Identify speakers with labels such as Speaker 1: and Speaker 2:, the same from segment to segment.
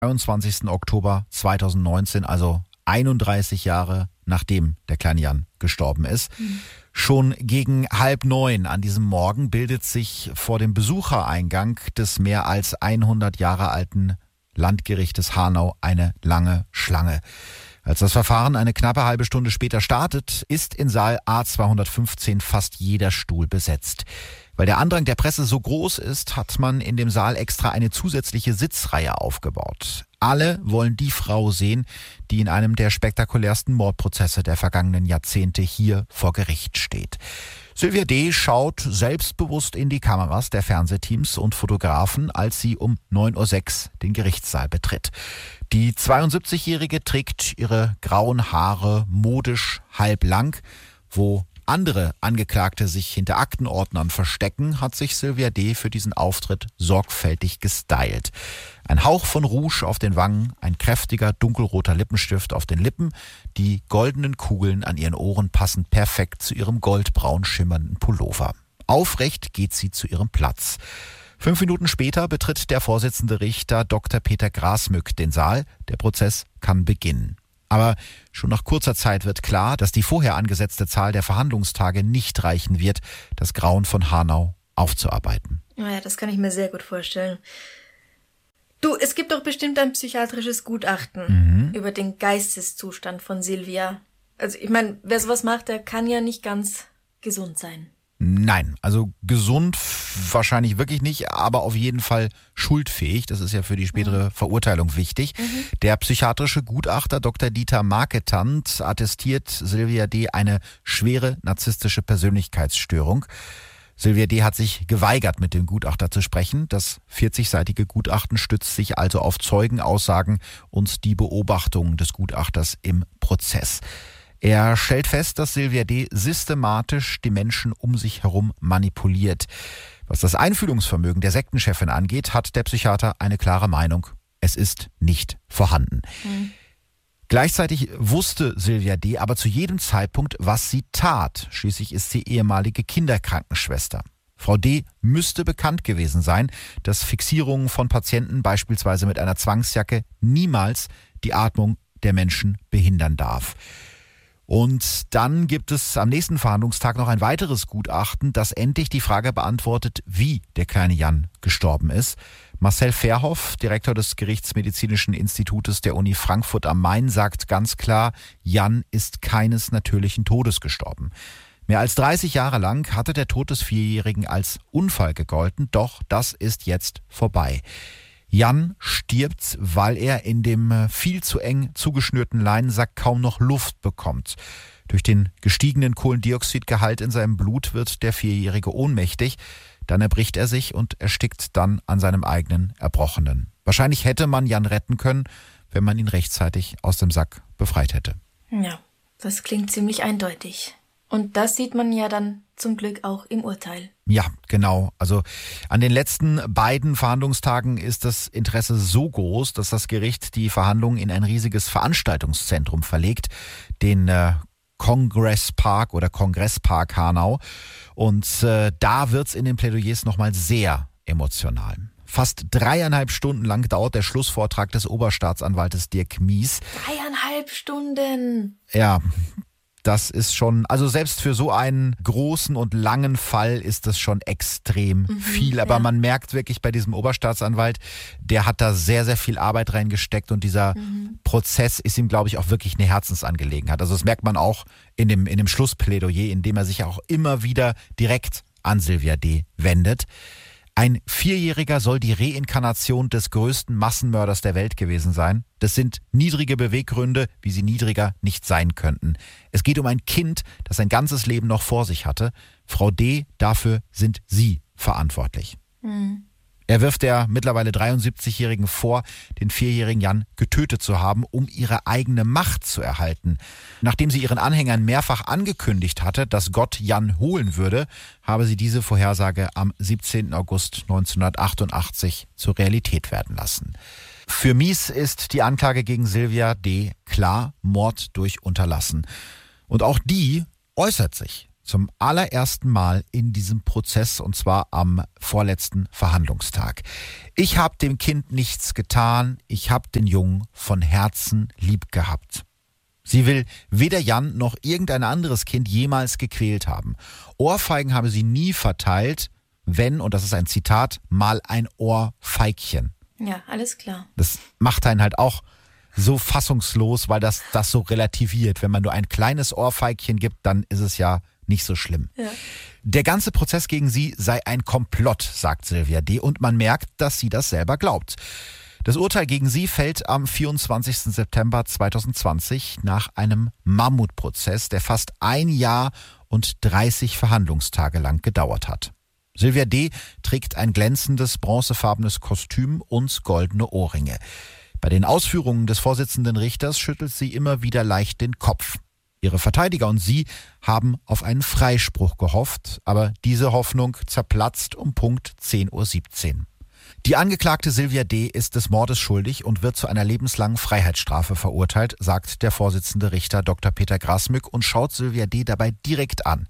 Speaker 1: 23. Oktober 2019, also 31 Jahre nachdem der kleine Jan gestorben ist. Schon gegen 8:30 an diesem Morgen bildet sich vor dem Besuchereingang des mehr als 100 Jahre alten Landgerichtes Hanau eine lange Schlange. Als das Verfahren eine knappe halbe Stunde später startet, ist in Saal A215 fast jeder Stuhl besetzt. Weil der Andrang der Presse so groß ist, hat man in dem Saal extra eine zusätzliche Sitzreihe aufgebaut. Alle wollen die Frau sehen, die in einem der spektakulärsten Mordprozesse der vergangenen Jahrzehnte hier vor Gericht steht. Sylvia D. schaut selbstbewusst in die Kameras der Fernsehteams und Fotografen, als sie um 9:06 Uhr den Gerichtssaal betritt. Die 72-Jährige trägt ihre grauen Haare modisch halblang. Wo andere Angeklagte sich hinter Aktenordnern verstecken, hat sich Sylvia D. für diesen Auftritt sorgfältig gestylt. Ein Hauch von Rouge auf den Wangen, ein kräftiger dunkelroter Lippenstift auf den Lippen, die goldenen Kugeln an ihren Ohren passen perfekt zu ihrem goldbraun schimmernden Pullover. Aufrecht geht sie zu ihrem Platz. 5 Minuten später betritt der Vorsitzende Richter Dr. Peter Grasmück den Saal. Der Prozess kann beginnen. Aber schon nach kurzer Zeit wird klar, dass die vorher angesetzte Zahl der Verhandlungstage nicht reichen wird, das Grauen von Hanau aufzuarbeiten.
Speaker 2: Ja, das kann ich mir sehr gut vorstellen. Du, es gibt doch bestimmt ein psychiatrisches Gutachten über den Geisteszustand von Sylvia. Also ich meine, wer sowas macht, der kann ja nicht ganz gesund sein.
Speaker 1: Nein, also gesund wahrscheinlich wirklich nicht, aber auf jeden Fall schuldfähig. Das ist ja für die spätere Verurteilung wichtig. Der psychiatrische Gutachter Dr. Dieter Marketant attestiert Sylvia D. eine schwere narzisstische Persönlichkeitsstörung. Sylvia D. hat sich geweigert, mit dem Gutachter zu sprechen. Das 40-seitige Gutachten stützt sich also auf Zeugenaussagen und die Beobachtungen des Gutachters im Prozess. Er stellt fest, dass Sylvia D. systematisch die Menschen um sich herum manipuliert. Was das Einfühlungsvermögen der Sektenchefin angeht, hat der Psychiater eine klare Meinung. Es ist nicht vorhanden. Gleichzeitig wusste Sylvia D. aber zu jedem Zeitpunkt, was sie tat. Schließlich ist sie ehemalige Kinderkrankenschwester. Frau D. müsste bekannt gewesen sein, dass Fixierungen von Patienten, beispielsweise mit einer Zwangsjacke, niemals die Atmung der Menschen behindern darf. Und dann gibt es am nächsten Verhandlungstag noch ein weiteres Gutachten, das endlich die Frage beantwortet, wie der kleine Jan gestorben ist. Marcel Verhoff, Direktor des Gerichtsmedizinischen Institutes der Uni Frankfurt am Main, sagt ganz klar, Jan ist keines natürlichen Todes gestorben. Mehr als 30 Jahre lang hatte der Tod des Vierjährigen als Unfall gegolten, doch das ist jetzt vorbei. Jan stirbt, weil er in dem viel zu eng zugeschnürten Leinensack kaum noch Luft bekommt. Durch den gestiegenen Kohlendioxidgehalt in seinem Blut wird der Vierjährige ohnmächtig. Dann erbricht er sich und erstickt dann an seinem eigenen Erbrochenen. Wahrscheinlich hätte man Jan retten können, wenn man ihn rechtzeitig aus dem Sack befreit hätte.
Speaker 2: Ja, das klingt ziemlich eindeutig. Und das sieht man ja dann zum Glück auch im Urteil.
Speaker 1: Ja, genau. Also an den letzten beiden Verhandlungstagen ist das Interesse so groß, dass das Gericht die Verhandlungen in ein riesiges Veranstaltungszentrum verlegt, den Kongresspark oder Kongresspark Hanau. Und da wird's in den Plädoyers nochmal sehr emotional. Fast 3,5 Stunden lang dauert der Schlussvortrag des Oberstaatsanwaltes Dirk Mies.
Speaker 2: 3,5 Stunden!
Speaker 1: Ja, das ist schon, also selbst für so einen großen und langen Fall ist das schon extrem viel. Aber man merkt wirklich bei diesem Oberstaatsanwalt, der hat da sehr, sehr viel Arbeit reingesteckt und dieser Prozess ist ihm, glaube ich, auch wirklich eine Herzensangelegenheit. Also das merkt man auch in dem Schlussplädoyer, in dem er sich auch immer wieder direkt an Sylvia D. wendet. Ein Vierjähriger soll die Reinkarnation des größten Massenmörders der Welt gewesen sein. Das sind niedrige Beweggründe, wie sie niedriger nicht sein könnten. Es geht um ein Kind, das sein ganzes Leben noch vor sich hatte. Frau D., dafür sind Sie verantwortlich. Er wirft der mittlerweile 73-Jährigen vor, den vierjährigen Jan getötet zu haben, um ihre eigene Macht zu erhalten. Nachdem sie ihren Anhängern mehrfach angekündigt hatte, dass Gott Jan holen würde, habe sie diese Vorhersage am 17. August 1988 zur Realität werden lassen. Für Mies ist die Anklage gegen Sylvia D. klar, Mord durch Unterlassen. Und auch die äußert sich. Zum allerersten Mal in diesem Prozess, und zwar am vorletzten Verhandlungstag. Ich habe dem Kind nichts getan, ich habe den Jungen von Herzen lieb gehabt. Sie will weder Jan noch irgendein anderes Kind jemals gequält haben. Ohrfeigen habe sie nie verteilt, wenn, und das ist ein Zitat, mal ein Ohrfeigchen.
Speaker 2: Ja, alles klar.
Speaker 1: Das macht einen halt auch so fassungslos, weil das so relativiert. Wenn man nur ein kleines Ohrfeigchen gibt, dann ist es ja nicht so schlimm.
Speaker 2: Ja.
Speaker 1: Der ganze Prozess gegen sie sei ein Komplott, sagt Sylvia D. Und man merkt, dass sie das selber glaubt. Das Urteil gegen sie fällt am 24. September 2020 nach einem Mammutprozess, der fast 1 Jahr und 30 Verhandlungstage lang gedauert hat. Sylvia D. trägt ein glänzendes, bronzefarbenes Kostüm und goldene Ohrringe. Bei den Ausführungen des Vorsitzenden Richters schüttelt sie immer wieder leicht den Kopf. Ihre Verteidiger und sie haben auf einen Freispruch gehofft, aber diese Hoffnung zerplatzt um Punkt 10:17 Uhr. Die Angeklagte Sylvia D. ist des Mordes schuldig und wird zu einer lebenslangen Freiheitsstrafe verurteilt, sagt der Vorsitzende Richter Dr. Peter Grasmück und schaut Sylvia D. dabei direkt an.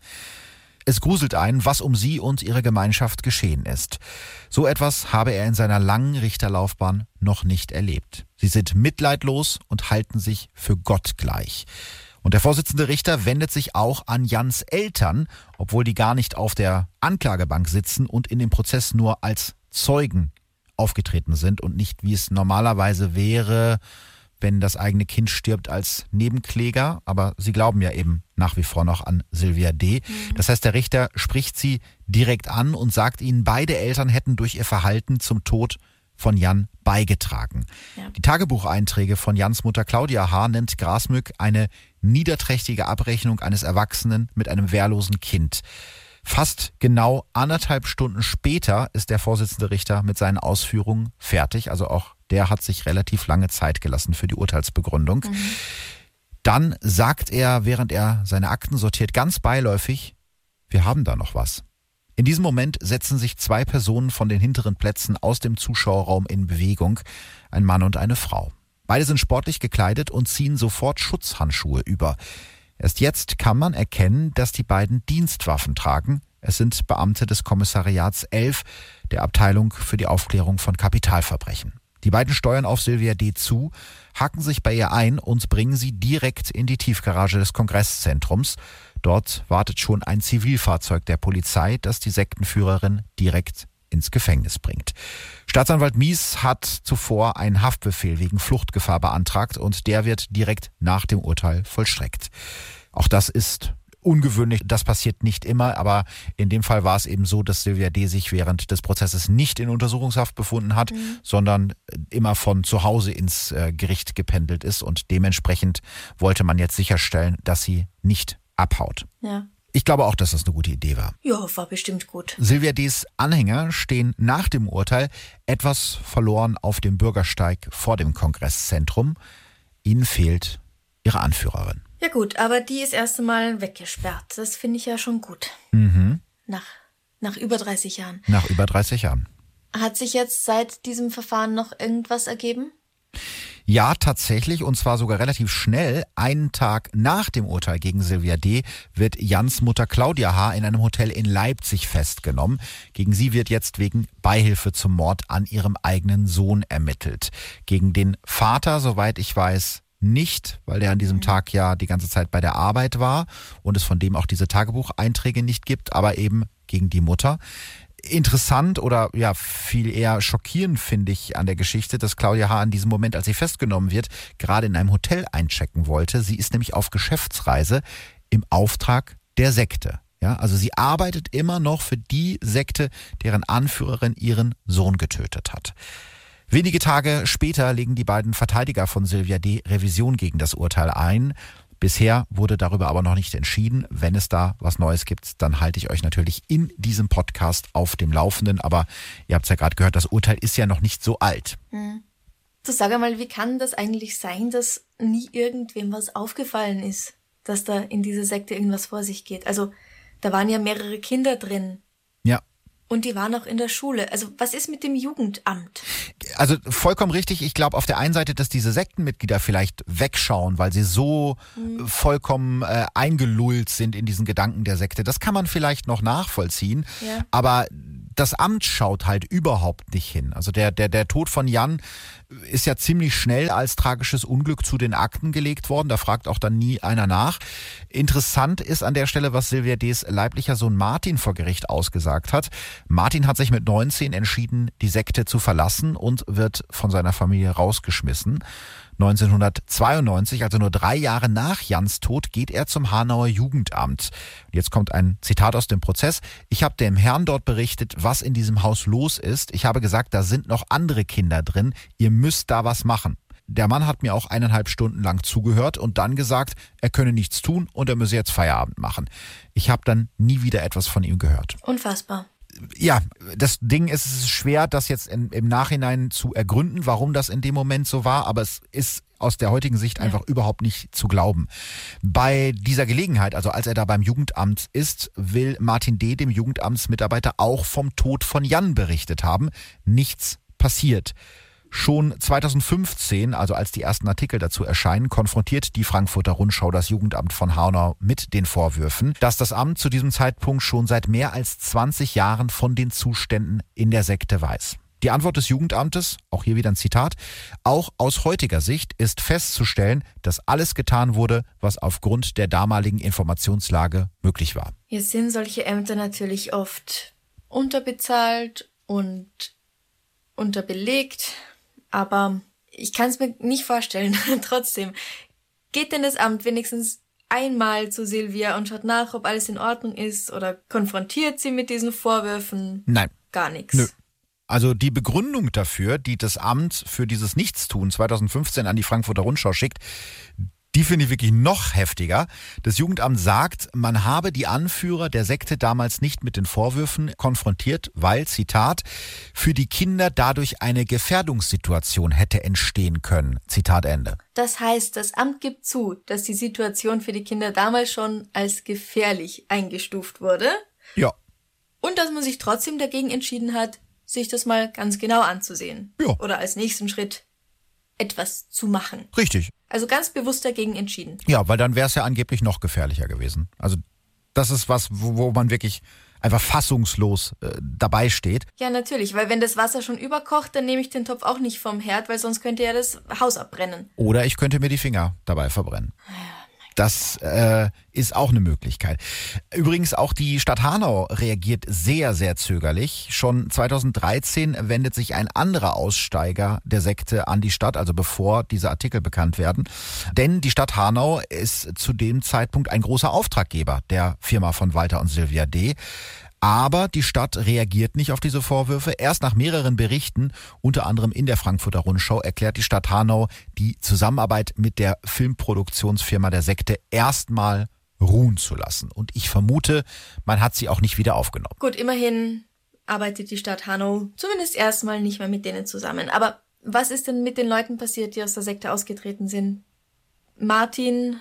Speaker 1: Es gruselt einen, was um sie und ihre Gemeinschaft geschehen ist. So etwas habe er in seiner langen Richterlaufbahn noch nicht erlebt. Sie sind mitleidlos und halten sich für Gott gleich. Und der Vorsitzende Richter wendet sich auch an Jans Eltern, obwohl die gar nicht auf der Anklagebank sitzen und in dem Prozess nur als Zeugen aufgetreten sind und nicht, wie es normalerweise wäre, wenn das eigene Kind stirbt, als Nebenkläger. Aber sie glauben ja eben nach wie vor noch an Sylvia D. Das heißt, der Richter spricht sie direkt an und sagt ihnen, beide Eltern hätten durch ihr Verhalten zum Tod von Jan beigetragen. Ja. Die Tagebucheinträge von Jans Mutter Claudia H. nennt Grasmück eine niederträchtige Abrechnung eines Erwachsenen mit einem wehrlosen Kind. Fast genau 1,5 Stunden später ist der Vorsitzende Richter mit seinen Ausführungen fertig. Also auch der hat sich relativ lange Zeit gelassen für die Urteilsbegründung. Dann sagt er, während er seine Akten sortiert, ganz beiläufig, wir haben da noch was. In diesem Moment setzen sich 2 Personen von den hinteren Plätzen aus dem Zuschauerraum in Bewegung, ein Mann und eine Frau. Beide sind sportlich gekleidet und ziehen sofort Schutzhandschuhe über. Erst jetzt kann man erkennen, dass die beiden Dienstwaffen tragen. Es sind Beamte des Kommissariats 11, der Abteilung für die Aufklärung von Kapitalverbrechen. Die beiden steuern auf Sylvia D. zu, hacken sich bei ihr ein und bringen sie direkt in die Tiefgarage des Kongresszentrums. Dort wartet schon ein Zivilfahrzeug der Polizei, das die Sektenführerin direkt ins Gefängnis bringt. Staatsanwalt Mies hat zuvor einen Haftbefehl wegen Fluchtgefahr beantragt und der wird direkt nach dem Urteil vollstreckt. Auch das ist ungewöhnlich, das passiert nicht immer, aber in dem Fall war es eben so, dass Sylvia D. sich während des Prozesses nicht in Untersuchungshaft befunden hat, sondern immer von zu Hause ins Gericht gependelt ist und dementsprechend wollte man jetzt sicherstellen, dass sie nicht abhaut.
Speaker 2: Ja.
Speaker 1: Ich glaube auch, dass das eine gute Idee war.
Speaker 2: Ja, war bestimmt gut.
Speaker 1: Sylvia D.'s Anhänger stehen nach dem Urteil etwas verloren auf dem Bürgersteig vor dem Kongresszentrum. Ihnen fehlt ihre Anführerin.
Speaker 2: Ja gut, aber die ist erst einmal weggesperrt. Das finde ich ja schon gut. Nach über 30 Jahren.
Speaker 1: Nach über 30 Jahren.
Speaker 2: Hat sich jetzt seit diesem Verfahren noch irgendwas ergeben?
Speaker 1: Ja, tatsächlich, und zwar sogar relativ schnell. Einen Tag nach dem Urteil gegen Sylvia D. wird Jans Mutter Claudia H. in einem Hotel in Leipzig festgenommen. Gegen sie wird jetzt wegen Beihilfe zum Mord an ihrem eigenen Sohn ermittelt. Gegen den Vater, soweit ich weiß, nicht, weil der an diesem Tag ja die ganze Zeit bei der Arbeit war und es von dem auch diese Tagebucheinträge nicht gibt, aber eben gegen die Mutter. Interessant oder ja viel eher schockierend finde ich an der Geschichte, dass Claudia H. in diesem Moment, als sie festgenommen wird, gerade in einem Hotel einchecken wollte. Sie ist nämlich auf Geschäftsreise im Auftrag der Sekte. Ja, also sie arbeitet immer noch für die Sekte, deren Anführerin ihren Sohn getötet hat. Wenige Tage später legen die beiden Verteidiger von Sylvia D. Revision gegen das Urteil ein. Bisher wurde darüber aber noch nicht entschieden. Wenn es da was Neues gibt, dann halte ich euch natürlich in diesem Podcast auf dem Laufenden. Aber ihr habt es ja gerade gehört, das Urteil ist ja noch nicht so alt.
Speaker 2: Du sag einmal, wie kann das eigentlich sein, dass nie irgendwem was aufgefallen ist, dass da in dieser Sekte irgendwas vor sich geht? Also da waren ja mehrere Kinder drin.
Speaker 1: Ja.
Speaker 2: Und die waren auch in der Schule. Also was ist mit dem Jugendamt?
Speaker 1: Also vollkommen richtig. Ich glaube auf der einen Seite, dass diese Sektenmitglieder vielleicht wegschauen, weil sie so vollkommen eingelullt sind in diesen Gedanken der Sekte. Das kann man vielleicht noch nachvollziehen.
Speaker 2: Ja.
Speaker 1: Aber das Amt schaut halt überhaupt nicht hin. Also der Tod von Jan ist ja ziemlich schnell als tragisches Unglück zu den Akten gelegt worden. Da fragt auch dann nie einer nach. Interessant ist an der Stelle, was Sylvia D.'s leiblicher Sohn Martin vor Gericht ausgesagt hat. Martin hat sich mit 19 entschieden, die Sekte zu verlassen und wird von seiner Familie rausgeschmissen. 1992, also nur 3 Jahre nach Jans Tod, geht er zum Hanauer Jugendamt. Jetzt kommt ein Zitat aus dem Prozess. Ich habe dem Herrn dort berichtet, was in diesem Haus los ist. Ich habe gesagt, da sind noch andere Kinder drin. Ihr müsst da was machen. Der Mann hat mir auch 1,5 Stunden lang zugehört und dann gesagt, er könne nichts tun und er müsse jetzt Feierabend machen. Ich habe dann nie wieder etwas von ihm gehört.
Speaker 2: Unfassbar.
Speaker 1: Ja, das Ding ist, es ist schwer, das jetzt im Nachhinein zu ergründen, warum das in dem Moment so war, aber es ist aus der heutigen Sicht einfach überhaupt nicht zu glauben. Bei dieser Gelegenheit, also als er da beim Jugendamt ist, will Martin D. dem Jugendamtsmitarbeiter auch vom Tod von Jan berichtet haben. Nichts passiert. Schon 2015, also als die ersten Artikel dazu erscheinen, konfrontiert die Frankfurter Rundschau das Jugendamt von Hanau mit den Vorwürfen, dass das Amt zu diesem Zeitpunkt schon seit mehr als 20 Jahren von den Zuständen in der Sekte weiß. Die Antwort des Jugendamtes, auch hier wieder ein Zitat, auch aus heutiger Sicht ist festzustellen, dass alles getan wurde, was aufgrund der damaligen Informationslage möglich war.
Speaker 2: Jetzt sind solche Ämter natürlich oft unterbezahlt und unterbelegt. Aber ich kann es mir nicht vorstellen. Trotzdem, geht denn das Amt wenigstens einmal zu Sylvia und schaut nach, ob alles in Ordnung ist oder konfrontiert sie mit diesen Vorwürfen?
Speaker 1: Nein.
Speaker 2: Gar nichts.
Speaker 1: Nö. Also die Begründung dafür, die das Amt für dieses Nichtstun 2015 an die Frankfurter Rundschau schickt, die finde ich wirklich noch heftiger. Das Jugendamt sagt, man habe die Anführer der Sekte damals nicht mit den Vorwürfen konfrontiert, weil, Zitat, für die Kinder dadurch eine Gefährdungssituation hätte entstehen können. Zitat Ende.
Speaker 2: Das heißt, das Amt gibt zu, dass die Situation für die Kinder damals schon als gefährlich eingestuft wurde.
Speaker 1: Ja.
Speaker 2: Und dass man sich trotzdem dagegen entschieden hat, sich das mal ganz genau anzusehen.
Speaker 1: Ja.
Speaker 2: Oder als nächsten Schritt etwas zu machen.
Speaker 1: Richtig.
Speaker 2: Also ganz bewusst dagegen entschieden.
Speaker 1: Ja, weil dann wäre es ja angeblich noch gefährlicher gewesen. Also das ist was, wo man wirklich einfach fassungslos dabei steht.
Speaker 2: Ja, natürlich, weil wenn das Wasser schon überkocht, dann nehme ich den Topf auch nicht vom Herd, weil sonst könnte ja das Haus abbrennen.
Speaker 1: Oder ich könnte mir die Finger dabei verbrennen. Das ist auch eine Möglichkeit. Übrigens auch die Stadt Hanau reagiert sehr, sehr zögerlich. Schon 2013 wendet sich ein anderer Aussteiger der Sekte an die Stadt, also bevor diese Artikel bekannt werden. Denn die Stadt Hanau ist zu dem Zeitpunkt ein großer Auftraggeber der Firma von Walter und Sylvia D. Aber die Stadt reagiert nicht auf diese Vorwürfe. Erst nach mehreren Berichten, unter anderem in der Frankfurter Rundschau, erklärt die Stadt Hanau die Zusammenarbeit mit der Filmproduktionsfirma der Sekte erstmal ruhen zu lassen. Und ich vermute, man hat sie auch nicht wieder aufgenommen.
Speaker 2: Gut, immerhin arbeitet die Stadt Hanau zumindest erstmal nicht mehr mit denen zusammen. Aber was ist denn mit den Leuten passiert, die aus der Sekte ausgetreten sind? Martin,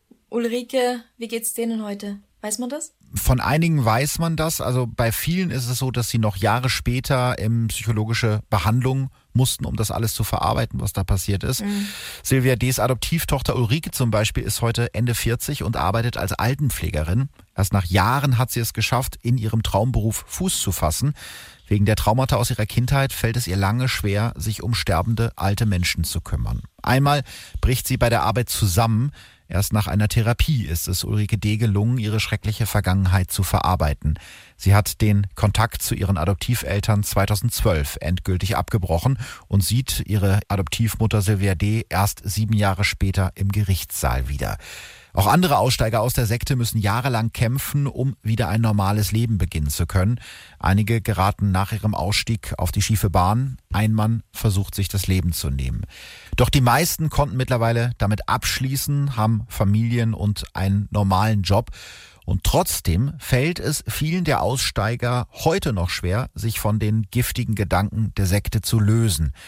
Speaker 2: Ulrike, wie geht's denen heute? Weiß man das?
Speaker 1: Von einigen weiß man das. Also bei vielen ist es so, dass sie noch Jahre später in psychologische Behandlung mussten, um das alles zu verarbeiten, was da passiert ist. Sylvia D.'s Adoptivtochter Ulrike zum Beispiel ist heute Ende 40 und arbeitet als Altenpflegerin. Erst nach Jahren hat sie es geschafft, in ihrem Traumberuf Fuß zu fassen. Wegen der Traumata aus ihrer Kindheit fällt es ihr lange schwer, sich um sterbende alte Menschen zu kümmern. Einmal bricht sie bei der Arbeit zusammen. Erst nach einer Therapie ist es Ulrike D. gelungen, ihre schreckliche Vergangenheit zu verarbeiten. Sie hat den Kontakt zu ihren Adoptiveltern 2012 endgültig abgebrochen und sieht ihre Adoptivmutter Sylvia D. erst 7 Jahre später im Gerichtssaal wieder. Auch andere Aussteiger aus der Sekte müssen jahrelang kämpfen, um wieder ein normales Leben beginnen zu können. Einige geraten nach ihrem Ausstieg auf die schiefe Bahn. Ein Mann versucht, sich das Leben zu nehmen. Doch die meisten konnten mittlerweile damit abschließen, haben Familien und einen normalen Job. Und trotzdem fällt es vielen der Aussteiger heute noch schwer, sich von den giftigen Gedanken der Sekte zu lösen.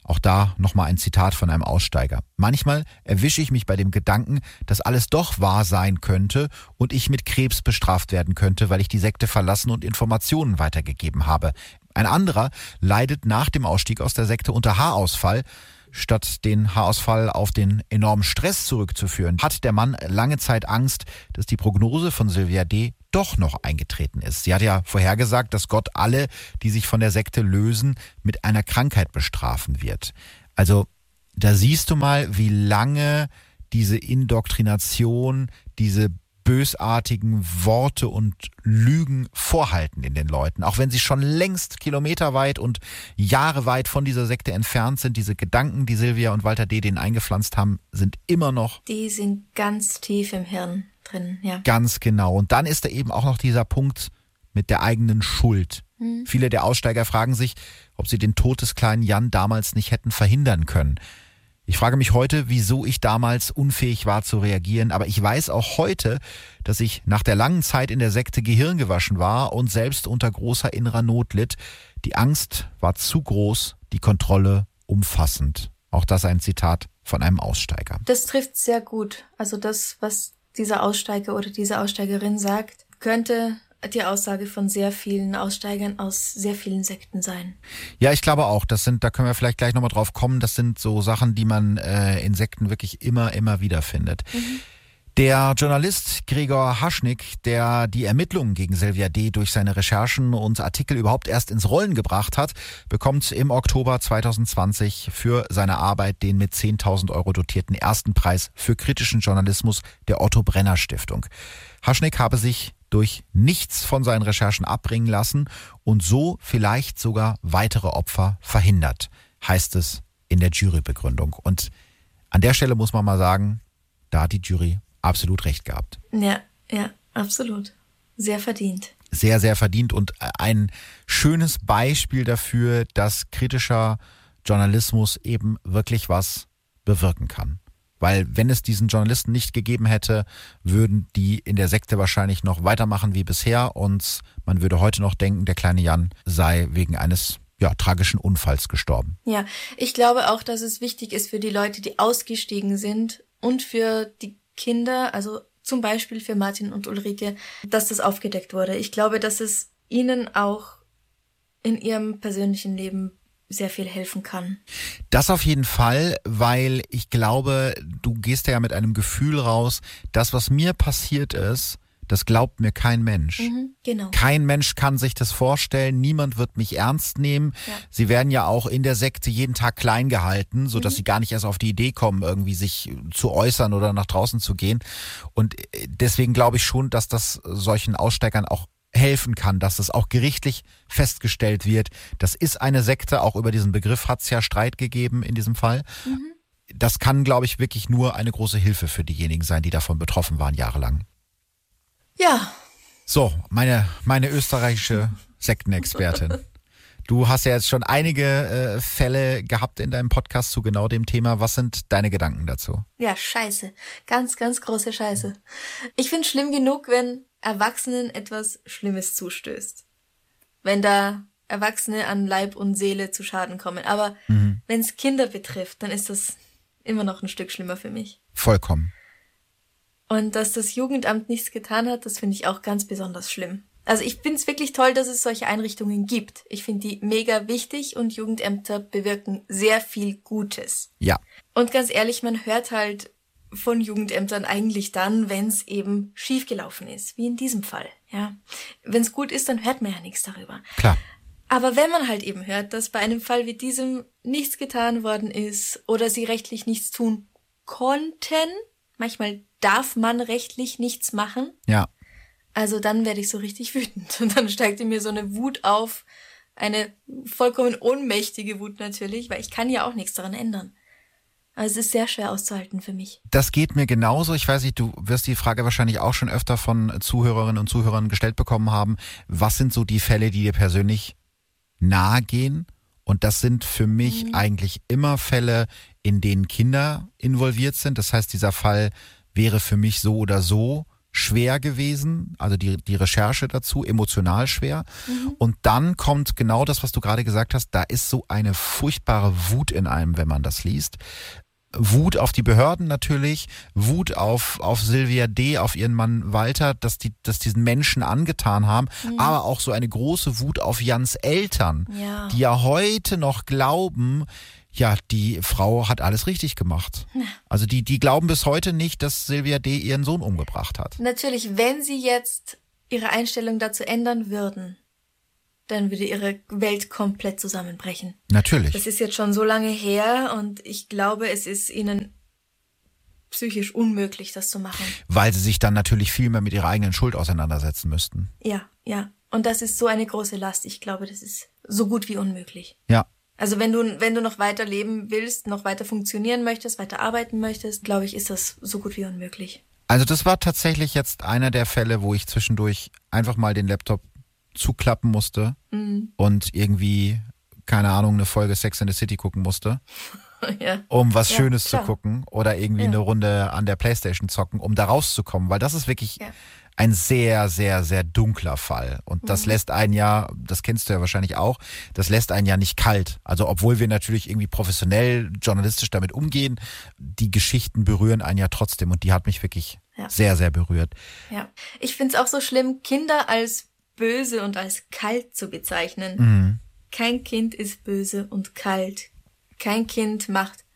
Speaker 1: Auch da nochmal ein Zitat von einem Aussteiger. Manchmal erwische ich mich bei dem Gedanken, dass alles doch wahr sein könnte und ich mit Krebs bestraft werden könnte, weil ich die Sekte verlassen und Informationen weitergegeben habe. Ein anderer leidet nach dem Ausstieg aus der Sekte unter Haarausfall. Statt den Haarausfall auf den enormen Stress zurückzuführen, hat der Mann lange Zeit Angst, dass die Prognose von Sylvia D. doch noch eingetreten ist. Sie hat ja vorhergesagt, dass Gott alle, die sich von der Sekte lösen, mit einer Krankheit bestrafen wird. Also da siehst du mal, wie lange diese Indoktrination, diese bösartigen Worte und Lügen vorhalten in den Leuten. Auch wenn sie schon längst kilometerweit und jahreweit von dieser Sekte entfernt sind, diese Gedanken, die Sylvia und Walter D. denen eingepflanzt haben, sind immer noch...
Speaker 2: Die sind ganz tief im Hirn drin, ja.
Speaker 1: Ganz genau. Und dann ist da eben auch noch dieser Punkt mit der eigenen Schuld. Viele der Aussteiger fragen sich, ob sie den Tod des kleinen Jan damals nicht hätten verhindern können. Ich frage mich heute, wieso ich damals unfähig war zu reagieren, aber ich weiß auch heute, dass ich nach der langen Zeit in der Sekte gehirngewaschen war und selbst unter großer innerer Not litt. Die Angst war zu groß, die Kontrolle umfassend. Auch das ein Zitat von einem Aussteiger.
Speaker 2: Das trifft sehr gut. Also das, was dieser Aussteiger oder diese Aussteigerin sagt, könnte die Aussage von sehr vielen Aussteigern aus sehr vielen Sekten sein.
Speaker 1: Ja, ich glaube auch. Da können wir vielleicht gleich nochmal drauf kommen. Das sind so Sachen, die man in Sekten wirklich immer wieder findet. Der Journalist Gregor Haschnick, der die Ermittlungen gegen Sylvia D. durch seine Recherchen und Artikel überhaupt erst ins Rollen gebracht hat, bekommt im Oktober 2020 für seine Arbeit den mit 10.000 Euro dotierten ersten Preis für kritischen Journalismus der Otto Brenner Stiftung. Haschnick habe sich durch nichts von seinen Recherchen abbringen lassen und so vielleicht sogar weitere Opfer verhindert, heißt es in der Jurybegründung. Und an der Stelle muss man mal sagen, da hat die Jury absolut recht gehabt.
Speaker 2: Ja, absolut. Sehr verdient.
Speaker 1: Sehr, sehr verdient und ein schönes Beispiel dafür, dass kritischer Journalismus eben wirklich was bewirken kann. Weil wenn es diesen Journalisten nicht gegeben hätte, würden die in der Sekte wahrscheinlich noch weitermachen wie bisher und man würde heute noch denken, der kleine Jan sei wegen eines tragischen Unfalls gestorben.
Speaker 2: Ja, ich glaube auch, dass es wichtig ist für die Leute, die ausgestiegen sind und für die Kinder, also zum Beispiel für Martin und Ulrike, dass das aufgedeckt wurde. Ich glaube, dass es ihnen auch in ihrem persönlichen Leben sehr viel helfen kann.
Speaker 1: Das auf jeden Fall, weil ich glaube, du gehst ja mit einem Gefühl raus, das, was mir passiert ist, das glaubt mir kein Mensch.
Speaker 2: Genau.
Speaker 1: Kein Mensch kann sich das vorstellen, niemand wird mich ernst nehmen. Ja. Sie werden ja auch in der Sekte jeden Tag klein gehalten, sodass sie gar nicht erst auf die Idee kommen, irgendwie sich zu äußern oder nach draußen zu gehen. Und deswegen glaube ich schon, dass das solchen Aussteigern auch helfen kann, dass es auch gerichtlich festgestellt wird. Das ist eine Sekte, auch über diesen Begriff hat es ja Streit gegeben in diesem Fall. Das kann, glaube ich, wirklich nur eine große Hilfe für diejenigen sein, die davon betroffen waren jahrelang.
Speaker 2: Ja.
Speaker 1: So, meine österreichische Sektenexpertin. Du hast ja jetzt schon einige Fälle gehabt in deinem Podcast zu genau dem Thema. Was sind deine Gedanken dazu?
Speaker 2: Ja, scheiße. Ganz, ganz große Scheiße. Ich finde schlimm genug, wenn Erwachsenen etwas Schlimmes zustößt. Wenn da Erwachsene an Leib und Seele zu Schaden kommen. Aber wenn es Kinder betrifft, dann ist das immer noch ein Stück schlimmer für mich.
Speaker 1: Vollkommen.
Speaker 2: Und dass das Jugendamt nichts getan hat, das finde ich auch ganz besonders schlimm. Also ich finde es wirklich toll, dass es solche Einrichtungen gibt. Ich finde die mega wichtig und Jugendämter bewirken sehr viel Gutes.
Speaker 1: Ja.
Speaker 2: Und ganz ehrlich, man hört halt von Jugendämtern eigentlich dann, wenn es eben schiefgelaufen ist, wie in diesem Fall. Ja, wenn es gut ist, dann hört man ja nichts darüber.
Speaker 1: Klar.
Speaker 2: Aber wenn man halt eben hört, dass bei einem Fall wie diesem nichts getan worden ist oder sie rechtlich nichts tun konnten, manchmal darf man rechtlich nichts machen.
Speaker 1: Ja.
Speaker 2: Also dann werde ich so richtig wütend und dann steigt in mir so eine Wut auf, eine vollkommen ohnmächtige Wut natürlich, weil ich kann ja auch nichts daran ändern. Also es ist sehr schwer auszuhalten für mich.
Speaker 1: Das geht mir genauso. Ich weiß nicht, du wirst die Frage wahrscheinlich auch schon öfter von Zuhörerinnen und Zuhörern gestellt bekommen haben. Was sind so die Fälle, die dir persönlich nahe gehen? Und das sind für mich eigentlich immer Fälle, in denen Kinder involviert sind. Das heißt, dieser Fall wäre für mich so oder so schwer gewesen, also die Recherche dazu, emotional schwer. Und dann kommt genau das, was du gerade gesagt hast, da ist so eine furchtbare Wut in einem, wenn man das liest. Wut auf die Behörden natürlich, Wut auf Sylvia D., auf ihren Mann Walter, dass diesen Menschen angetan haben, aber auch so eine große Wut auf Jans Eltern, die ja heute noch glauben, ja, die Frau hat alles richtig gemacht. Also die glauben bis heute nicht, dass Sylvia D. ihren Sohn umgebracht hat.
Speaker 2: Natürlich, wenn sie jetzt ihre Einstellung dazu ändern würden, dann würde ihre Welt komplett zusammenbrechen.
Speaker 1: Natürlich.
Speaker 2: Das ist jetzt schon so lange her und ich glaube, es ist ihnen psychisch unmöglich, das zu machen.
Speaker 1: Weil sie sich dann natürlich viel mehr mit ihrer eigenen Schuld auseinandersetzen müssten.
Speaker 2: Ja. Und das ist so eine große Last. Ich glaube, das ist so gut wie unmöglich.
Speaker 1: Ja.
Speaker 2: Also wenn du noch weiter leben willst, noch weiter funktionieren möchtest, weiter arbeiten möchtest, glaube ich, ist das so gut wie unmöglich.
Speaker 1: Also das war tatsächlich jetzt einer der Fälle, wo ich zwischendurch einfach mal den Laptop zuklappen musste und irgendwie, keine Ahnung, eine Folge Sex and the City gucken musste, um was Schönes zu gucken oder irgendwie eine Runde an der Playstation zocken, um da rauszukommen, weil das ist wirklich ein sehr, sehr, sehr dunkler Fall und das lässt einen ja, das kennst du ja wahrscheinlich auch, das lässt einen ja nicht kalt. Also obwohl wir natürlich irgendwie professionell, journalistisch damit umgehen, die Geschichten berühren einen ja trotzdem und die hat mich wirklich sehr, sehr berührt.
Speaker 2: Ja, ich find's auch so schlimm, Kinder als böse und als kalt zu bezeichnen. Kein Kind ist böse und kalt. Kein Kind macht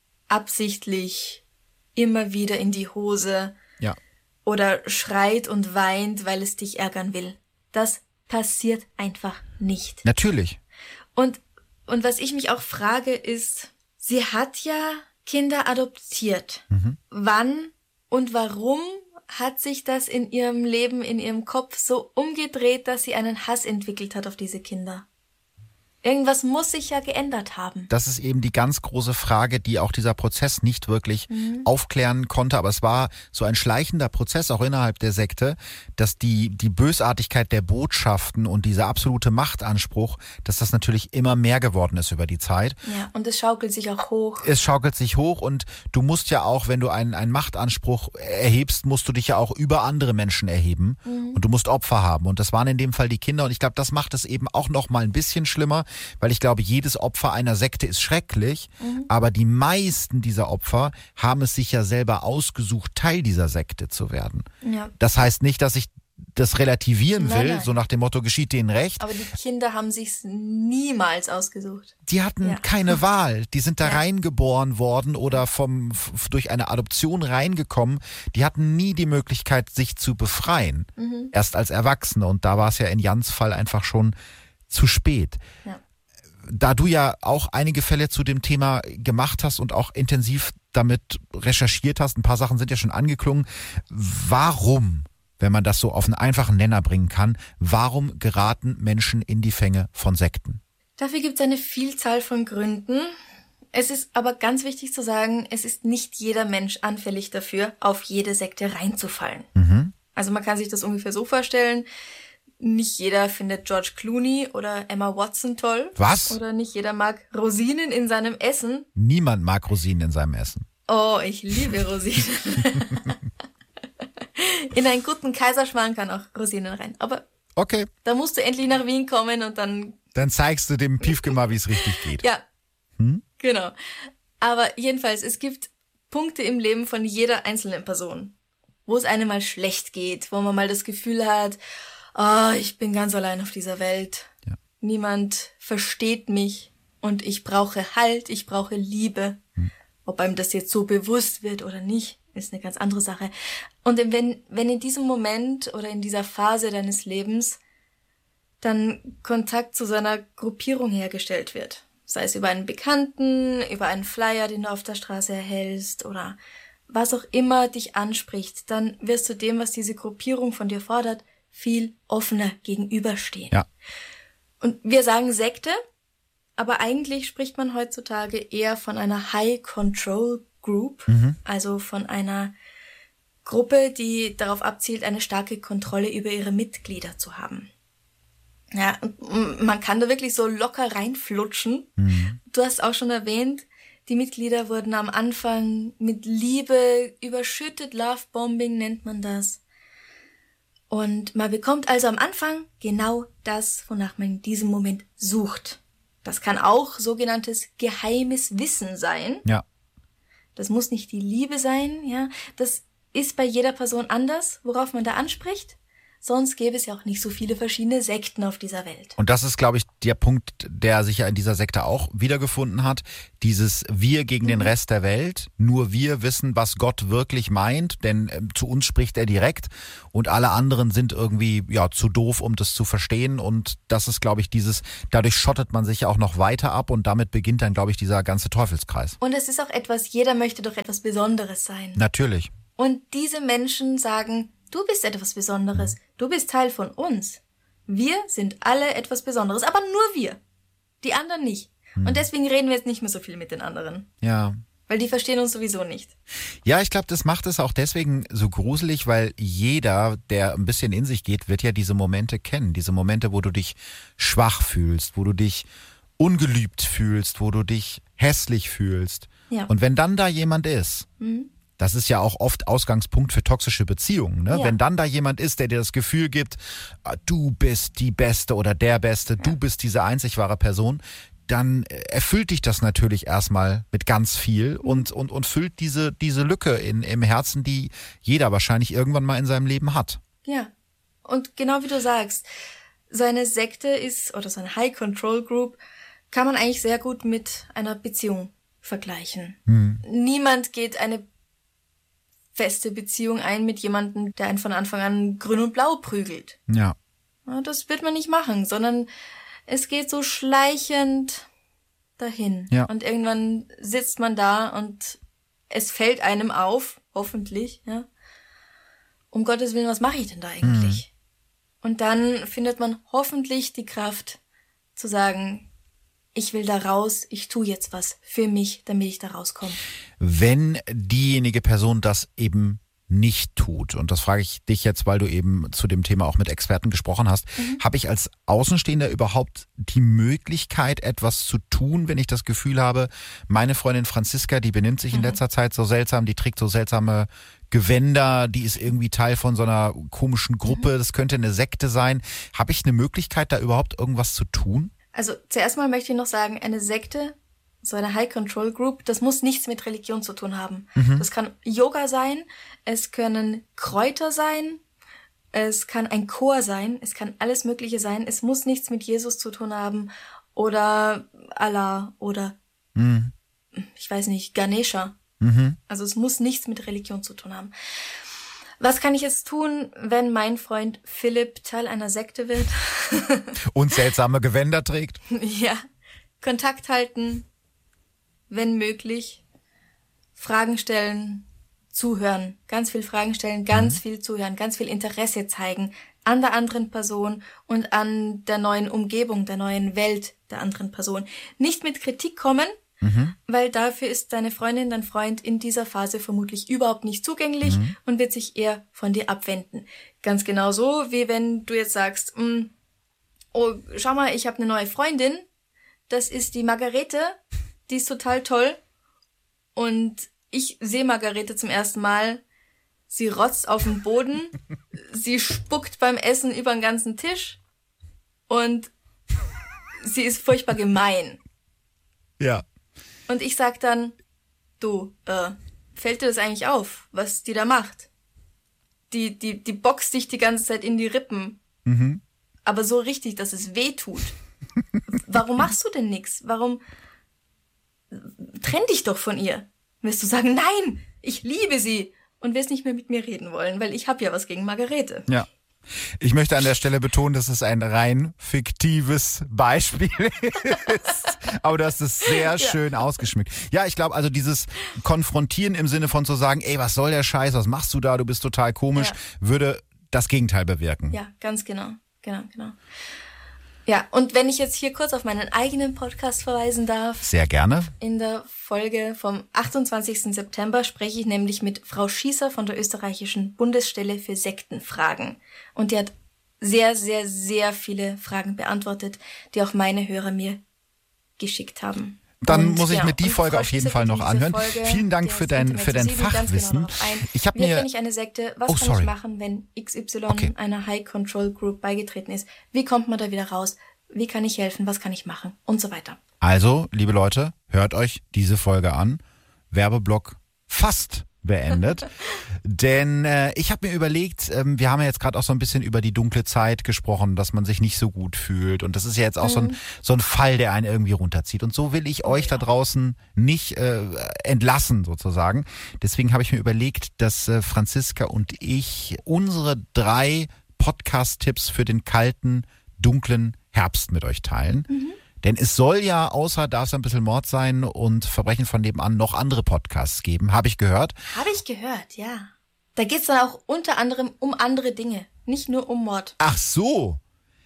Speaker 2: absichtlich immer wieder in die Hose oder schreit und weint, weil es dich ärgern will. Das passiert einfach nicht.
Speaker 1: Natürlich.
Speaker 2: Und was ich mich auch frage ist, sie hat ja Kinder adoptiert. Wann und warum hat sich das in ihrem Leben, in ihrem Kopf so umgedreht, dass sie einen Hass entwickelt hat auf diese Kinder? Irgendwas muss sich ja geändert haben.
Speaker 1: Das ist eben die ganz große Frage, die auch dieser Prozess nicht wirklich aufklären konnte. Aber es war so ein schleichender Prozess auch innerhalb der Sekte, dass die Bösartigkeit der Botschaften und dieser absolute Machtanspruch, dass das natürlich immer mehr geworden ist über die Zeit.
Speaker 2: Ja, und es schaukelt sich auch hoch.
Speaker 1: Es schaukelt sich hoch und du musst ja auch, wenn du einen Machtanspruch erhebst, musst du dich ja auch über andere Menschen erheben und du musst Opfer haben. Und das waren in dem Fall die Kinder und ich glaube, das macht es eben auch noch mal ein bisschen schlimmer, weil ich glaube, jedes Opfer einer Sekte ist schrecklich, aber die meisten dieser Opfer haben es sich ja selber ausgesucht, Teil dieser Sekte zu werden.
Speaker 2: Ja.
Speaker 1: Das heißt nicht, dass ich das relativieren will,
Speaker 2: Nein.
Speaker 1: so nach dem Motto, geschieht denen recht.
Speaker 2: Aber die Kinder haben sich's niemals ausgesucht.
Speaker 1: Die hatten keine Wahl. Die sind da reingeboren worden oder durch eine Adoption reingekommen. Die hatten nie die Möglichkeit, sich zu befreien. Erst als Erwachsene. Und da war es ja in Jans Fall einfach schon zu spät.
Speaker 2: Ja.
Speaker 1: Da du ja auch einige Fälle zu dem Thema gemacht hast und auch intensiv damit recherchiert hast, ein paar Sachen sind ja schon angeklungen. Warum, wenn man das so auf einen einfachen Nenner bringen kann, warum geraten Menschen in die Fänge von Sekten?
Speaker 2: Dafür gibt es eine Vielzahl von Gründen. Es ist aber ganz wichtig zu sagen, es ist nicht jeder Mensch anfällig dafür, auf jede Sekte reinzufallen. Also man kann sich das ungefähr so vorstellen, nicht jeder findet George Clooney oder Emma Watson toll.
Speaker 1: Was?
Speaker 2: Oder nicht jeder mag Rosinen in seinem Essen.
Speaker 1: Niemand mag Rosinen in seinem Essen.
Speaker 2: Oh, ich liebe Rosinen. In einen guten Kaiserschmarrn kann auch Rosinen rein. Aber
Speaker 1: okay,
Speaker 2: da musst du endlich nach Wien kommen und dann...
Speaker 1: dann zeigst du dem Piefke mal, wie es richtig geht.
Speaker 2: Ja, genau. Aber jedenfalls, es gibt Punkte im Leben von jeder einzelnen Person, wo es einem mal schlecht geht, wo man mal das Gefühl hat, ich bin ganz allein auf dieser Welt.
Speaker 1: Ja.
Speaker 2: Niemand versteht mich und ich brauche Halt, ich brauche Liebe. Ob einem das jetzt so bewusst wird oder nicht, ist eine ganz andere Sache. Und wenn in diesem Moment oder in dieser Phase deines Lebens dann Kontakt zu so einer Gruppierung hergestellt wird, sei es über einen Bekannten, über einen Flyer, den du auf der Straße erhältst oder was auch immer dich anspricht, dann wirst du dem, was diese Gruppierung von dir fordert, viel offener gegenüberstehen.
Speaker 1: Ja.
Speaker 2: Und wir sagen Sekte, aber eigentlich spricht man heutzutage eher von einer High Control Group, also von einer Gruppe, die darauf abzielt, eine starke Kontrolle über ihre Mitglieder zu haben. Ja, und man kann da wirklich so locker reinflutschen. Du hast auch schon erwähnt, die Mitglieder wurden am Anfang mit Liebe überschüttet, Lovebombing nennt man das. Und man bekommt also am Anfang genau das, wonach man in diesem Moment sucht. Das kann auch sogenanntes geheimes Wissen sein.
Speaker 1: Ja.
Speaker 2: Das muss nicht die Liebe sein, ja. Das ist bei jeder Person anders, worauf man da anspricht. Sonst gäbe es ja auch nicht so viele verschiedene Sekten auf dieser Welt.
Speaker 1: Und das ist, glaube ich, der Punkt, der sich ja in dieser Sekte auch wiedergefunden hat. Dieses Wir gegen den Rest der Welt. Nur wir wissen, was Gott wirklich meint, denn zu uns spricht er direkt und alle anderen sind irgendwie zu doof, um das zu verstehen. Und das ist, glaube ich, dadurch schottet man sich ja auch noch weiter ab und damit beginnt dann, glaube ich, dieser ganze Teufelskreis.
Speaker 2: Und es ist auch jeder möchte doch etwas Besonderes sein.
Speaker 1: Natürlich.
Speaker 2: Und diese Menschen sagen, du bist etwas Besonderes. Du bist Teil von uns. Wir sind alle etwas Besonderes, aber nur wir. Die anderen nicht. Und deswegen reden wir jetzt nicht mehr so viel mit den anderen.
Speaker 1: Ja.
Speaker 2: Weil die verstehen uns sowieso nicht.
Speaker 1: Ja, ich glaube, das macht es auch deswegen so gruselig, weil jeder, der ein bisschen in sich geht, wird ja diese Momente kennen. Diese Momente, wo du dich schwach fühlst, wo du dich ungeliebt fühlst, wo du dich hässlich fühlst.
Speaker 2: Ja.
Speaker 1: Und wenn dann da jemand ist, das ist ja auch oft Ausgangspunkt für toxische Beziehungen. Ne?
Speaker 2: Ja.
Speaker 1: Wenn dann da jemand ist, der dir das Gefühl gibt, du bist die Beste oder der Beste, du bist diese einzig wahre Person, dann erfüllt dich das natürlich erstmal mit ganz viel und füllt diese Lücke im Herzen, die jeder wahrscheinlich irgendwann mal in seinem Leben hat.
Speaker 2: Ja. Und genau wie du sagst, so eine Sekte oder so eine High Control Group kann man eigentlich sehr gut mit einer Beziehung vergleichen. Niemand geht eine feste Beziehung ein mit jemandem, der einen von Anfang an grün und blau prügelt.
Speaker 1: Ja.
Speaker 2: Ja, das wird man nicht machen, sondern es geht so schleichend dahin.
Speaker 1: Ja.
Speaker 2: Und irgendwann sitzt man da und es fällt einem auf, hoffentlich, ja. Um Gottes Willen, was mache ich denn da eigentlich? Und dann findet man hoffentlich die Kraft zu sagen, ich will da raus, ich tue jetzt was für mich, damit ich da rauskomme.
Speaker 1: Wenn diejenige Person das eben nicht tut, und das frage ich dich jetzt, weil du eben zu dem Thema auch mit Experten gesprochen hast, habe ich als Außenstehender überhaupt die Möglichkeit, etwas zu tun, wenn ich das Gefühl habe, meine Freundin Franziska, die benimmt sich in letzter Zeit so seltsam, die trägt so seltsame Gewänder, die ist irgendwie Teil von so einer komischen Gruppe, das könnte eine Sekte sein. Habe ich eine Möglichkeit, da überhaupt irgendwas zu tun?
Speaker 2: Also zuerst mal möchte ich noch sagen, eine Sekte, so eine High Control Group, das muss nichts mit Religion zu tun haben. Das kann Yoga sein, es können Kräuter sein, es kann ein Chor sein, es kann alles Mögliche sein. Es muss nichts mit Jesus zu tun haben oder Allah oder ich weiß nicht, Ganesha. Also es muss nichts mit Religion zu tun haben. Was kann ich jetzt tun, wenn mein Freund Philipp Teil einer Sekte wird?
Speaker 1: Und seltsame Gewänder trägt?
Speaker 2: Ja, Kontakt halten, wenn möglich, Fragen stellen, zuhören, ganz viel Fragen stellen, ganz viel zuhören, ganz viel Interesse zeigen an der anderen Person und an der neuen Umgebung, der neuen Welt der anderen Person. Nicht mit Kritik kommen, weil dafür ist deine Freundin, dein Freund in dieser Phase vermutlich überhaupt nicht zugänglich und wird sich eher von dir abwenden. Ganz genauso, wie wenn du jetzt sagst, oh, schau mal, ich habe eine neue Freundin, das ist die Margarete, die ist total toll und ich sehe Margarete zum ersten Mal, sie rotzt auf den Boden, sie spuckt beim Essen über den ganzen Tisch und sie ist furchtbar gemein.
Speaker 1: Ja.
Speaker 2: Und ich sag dann, du, fällt dir das eigentlich auf, was die da macht? Die boxt dich die ganze Zeit in die Rippen. Aber so richtig, dass es weh tut. Warum machst du denn nix? Warum trenn dich doch von ihr? Wirst du sagen, nein, ich liebe sie und wirst nicht mehr mit mir reden wollen, weil ich habe ja was gegen Margarete.
Speaker 1: Ja. Ich möchte an der Stelle betonen, dass es ein rein fiktives Beispiel ist. Aber du hast es sehr schön ausgeschmückt. Ja, ich glaube, also dieses Konfrontieren im Sinne von zu sagen, ey, was soll der Scheiß, was machst du da, du bist total komisch, würde das Gegenteil bewirken.
Speaker 2: Ja, ganz genau. Genau. Ja, und wenn ich jetzt hier kurz auf meinen eigenen Podcast verweisen darf.
Speaker 1: Sehr gerne.
Speaker 2: In der Folge vom 28. September spreche ich nämlich mit Frau Schießer von der österreichischen Bundesstelle für Sektenfragen. Und die hat sehr, sehr, sehr viele Fragen beantwortet, die auch meine Hörer mir geschickt haben.
Speaker 1: Dann muss ich mir die Folge auf jeden Fall noch anhören. Vielen Dank für dein Fachwissen.
Speaker 2: Ich habe mir nicht eine Sekte. Was kann ich machen, wenn XY einer High Control Group beigetreten ist? Wie kommt man da wieder raus? Wie kann ich helfen? Was kann ich machen? Und so weiter.
Speaker 1: Also, liebe Leute, hört euch diese Folge an. Werbeblock fast beendet. Denn ich habe mir überlegt, wir haben ja jetzt gerade auch so ein bisschen über die dunkle Zeit gesprochen, dass man sich nicht so gut fühlt. Und das ist ja jetzt auch so ein Fall, der einen irgendwie runterzieht. Und so will ich euch da draußen nicht entlassen sozusagen. Deswegen habe ich mir überlegt, dass Franziska und ich unsere 3 Podcast-Tipps für den kalten, dunklen Herbst mit euch teilen. Denn es soll ja, außer Darf es ein bisschen Mord sein und Verbrechen von nebenan, noch andere Podcasts geben. Habe ich gehört.
Speaker 2: Habe ich gehört, ja. Da geht es dann auch unter anderem um andere Dinge, nicht nur um Mord.
Speaker 1: Ach so.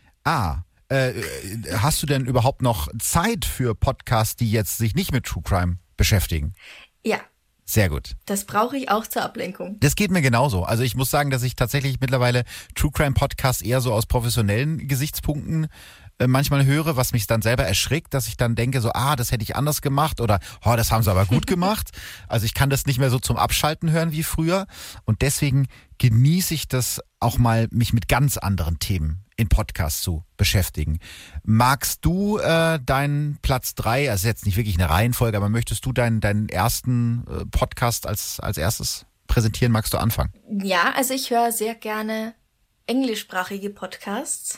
Speaker 1: Hast du denn überhaupt noch Zeit für Podcasts, die jetzt sich nicht mit True Crime beschäftigen?
Speaker 2: Ja.
Speaker 1: Sehr gut.
Speaker 2: Das brauche ich auch zur Ablenkung.
Speaker 1: Das geht mir genauso. Also ich muss sagen, dass ich tatsächlich mittlerweile True Crime Podcasts eher so aus professionellen Gesichtspunkten manchmal höre, was mich dann selber erschrickt, dass ich dann denke so, das hätte ich anders gemacht oder das haben sie aber gut gemacht. Also ich kann das nicht mehr so zum Abschalten hören wie früher und deswegen genieße ich das auch mal, mich mit ganz anderen Themen in Podcasts zu beschäftigen. Magst du deinen Platz 3, also jetzt nicht wirklich eine Reihenfolge, aber möchtest du deinen ersten Podcast als erstes präsentieren? Magst du anfangen?
Speaker 2: Ja, also ich höre sehr gerne englischsprachige Podcasts.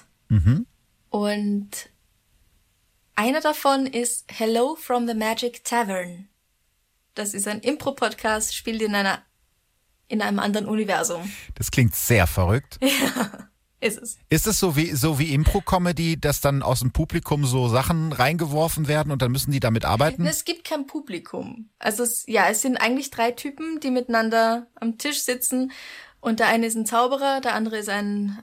Speaker 2: Und einer davon ist Hello from the Magic Tavern. Das ist ein Impro-Podcast, spielt in einem anderen Universum.
Speaker 1: Das klingt sehr verrückt.
Speaker 2: Ja, ist es.
Speaker 1: Ist es so wie Impro-Comedy, dass dann aus dem Publikum so Sachen reingeworfen werden und dann müssen die damit arbeiten?
Speaker 2: Es gibt kein Publikum. Also es sind eigentlich 3 Typen, die miteinander am Tisch sitzen. Und der eine ist ein Zauberer, der andere ist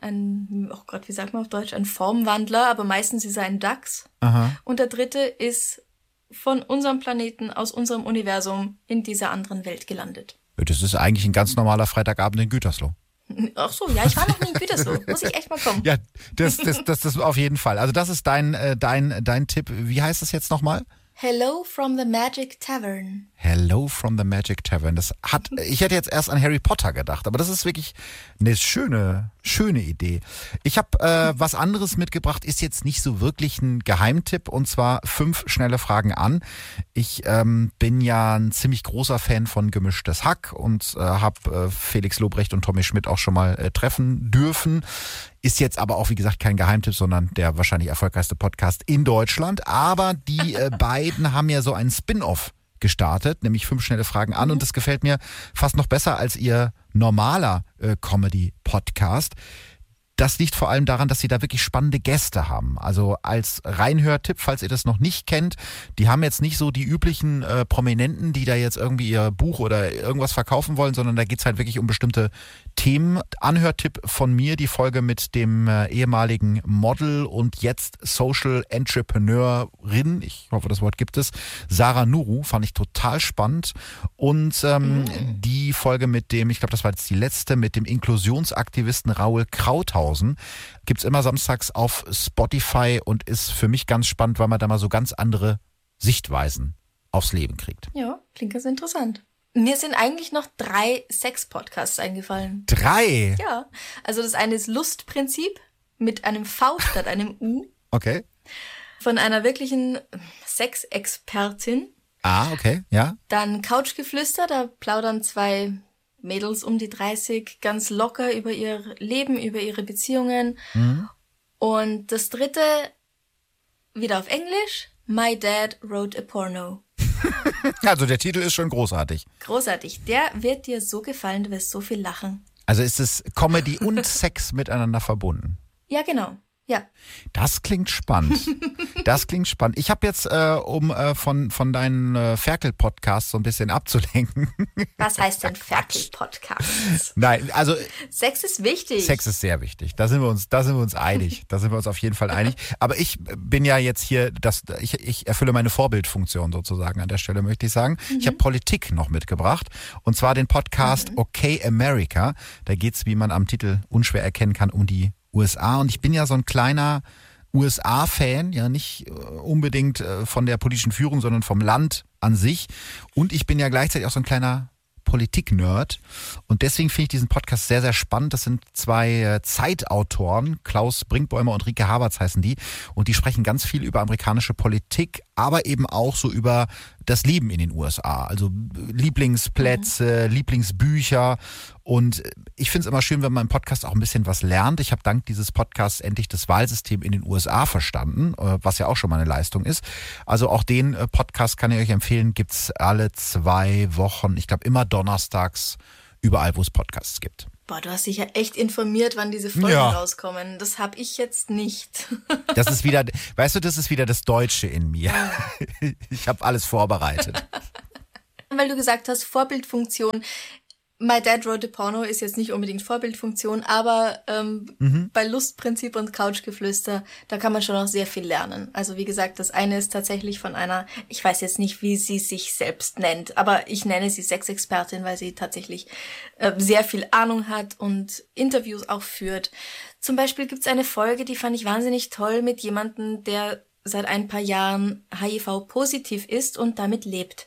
Speaker 2: wie sagt man auf Deutsch, ein Formwandler, aber meistens ist er ein Dachs.
Speaker 1: Aha.
Speaker 2: Und der dritte ist von unserem Planeten, aus unserem Universum in dieser anderen Welt gelandet.
Speaker 1: Das ist eigentlich ein ganz normaler Freitagabend in Gütersloh.
Speaker 2: Ach so, ja, ich war noch nie in Gütersloh. Muss ich echt mal kommen.
Speaker 1: Ja, das auf jeden Fall. Also das ist dein Tipp. Wie heißt das jetzt nochmal?
Speaker 2: Hello from the Magic Tavern.
Speaker 1: Hello from the Magic Tavern. Ich hätte jetzt erst an Harry Potter gedacht, aber das ist wirklich eine schöne Idee. Ich habe was anderes mitgebracht, ist jetzt nicht so wirklich ein Geheimtipp, und zwar 5 schnelle Fragen an. Ich bin ja ein ziemlich großer Fan von Gemischtes Hack und habe Felix Lobrecht und Tommy Schmidt auch schon mal treffen dürfen. Ist jetzt aber auch, wie gesagt, kein Geheimtipp, sondern der wahrscheinlich erfolgreichste Podcast in Deutschland. Aber die beiden haben ja so einen Spin-off gestartet, nämlich 5 schnelle Fragen an. Und das gefällt mir fast noch besser als ihr normaler Comedy-Podcast. Das liegt vor allem daran, dass sie da wirklich spannende Gäste haben. Also als Reinhörtipp, falls ihr das noch nicht kennt, die haben jetzt nicht so die üblichen Prominenten, die da jetzt irgendwie ihr Buch oder irgendwas verkaufen wollen, sondern da geht's halt wirklich um bestimmte Themen. Anhörtipp von mir, die Folge mit dem ehemaligen Model und jetzt Social Entrepreneurin, ich hoffe, das Wort gibt es, Sarah Nuru, fand ich total spannend. Und die Folge mit dem, ich glaube, das war jetzt die letzte, mit dem Inklusionsaktivisten Raoul Krauthausen, gibt's immer samstags auf Spotify und ist für mich ganz spannend, weil man da mal so ganz andere Sichtweisen aufs Leben kriegt.
Speaker 2: Ja, klingt ganz interessant. Mir sind eigentlich noch 3 Sex-Podcasts eingefallen.
Speaker 1: 3?
Speaker 2: Ja, also das eine ist Lustprinzip mit einem V statt einem U.
Speaker 1: Okay.
Speaker 2: Von einer wirklichen Sexexpertin.
Speaker 1: Okay, ja.
Speaker 2: Dann Couchgeflüster, da plaudern 2 Mädels um die 30 ganz locker über ihr Leben, über ihre Beziehungen. Und das dritte, wieder auf Englisch, My Dad Wrote a Porno.
Speaker 1: Also der Titel ist schon großartig.
Speaker 2: Großartig. Der wird dir so gefallen, du wirst so viel lachen.
Speaker 1: Also ist es Comedy und Sex miteinander verbunden?
Speaker 2: Ja, genau. Ja.
Speaker 1: Das klingt spannend. Ich habe jetzt, um von deinen Ferkel-Podcasts so ein bisschen abzulenken.
Speaker 2: Was heißt denn Ferkel-Podcasts?
Speaker 1: Nein, also
Speaker 2: Sex ist wichtig.
Speaker 1: Sex ist sehr wichtig. Da sind wir uns einig. Da sind wir uns auf jeden Fall einig. Aber ich bin ja jetzt hier, ich erfülle meine Vorbildfunktion sozusagen an der Stelle, möchte ich sagen. Ich habe Politik noch mitgebracht. Und zwar den Podcast Okay America. Da geht's, wie man am Titel unschwer erkennen kann, um die USA. Und ich bin ja so ein kleiner USA-Fan, ja nicht unbedingt von der politischen Führung, sondern vom Land an sich. Und ich bin ja gleichzeitig auch so ein kleiner Politik-Nerd. Und deswegen finde ich diesen Podcast sehr, sehr spannend. Das sind zwei Zeitautoren, Klaus Brinkbäumer und Rike Havertz heißen die. Und die sprechen ganz viel über amerikanische Politik, aber eben auch so über das Leben in den USA. Also Lieblingsplätze, Lieblingsbücher. Und ich finde es immer schön, wenn man im Podcast auch ein bisschen was lernt. Ich habe dank dieses Podcasts endlich das Wahlsystem in den USA verstanden, was ja auch schon mal eine Leistung ist. Also auch den Podcast kann ich euch empfehlen, gibt's alle 2 Wochen, ich glaube immer donnerstags, überall, wo es Podcasts gibt.
Speaker 2: Boah, du hast dich ja echt informiert, wann diese Folgen rauskommen. Das habe ich jetzt nicht.
Speaker 1: Das ist wieder, weißt du, das ist wieder das Deutsche in mir. Ich habe alles vorbereitet.
Speaker 2: Weil du gesagt hast, Vorbildfunktion. My Dad Wrote a Porno ist jetzt nicht unbedingt Vorbildfunktion, aber bei Lustprinzip und Couchgeflüster, da kann man schon auch sehr viel lernen. Also wie gesagt, das eine ist tatsächlich von einer, ich weiß jetzt nicht, wie sie sich selbst nennt, aber ich nenne sie Sexexpertin, weil sie tatsächlich sehr viel Ahnung hat und Interviews auch führt. Zum Beispiel gibt's eine Folge, die fand ich wahnsinnig toll, mit jemandem, der seit ein paar Jahren HIV-positiv ist und damit lebt.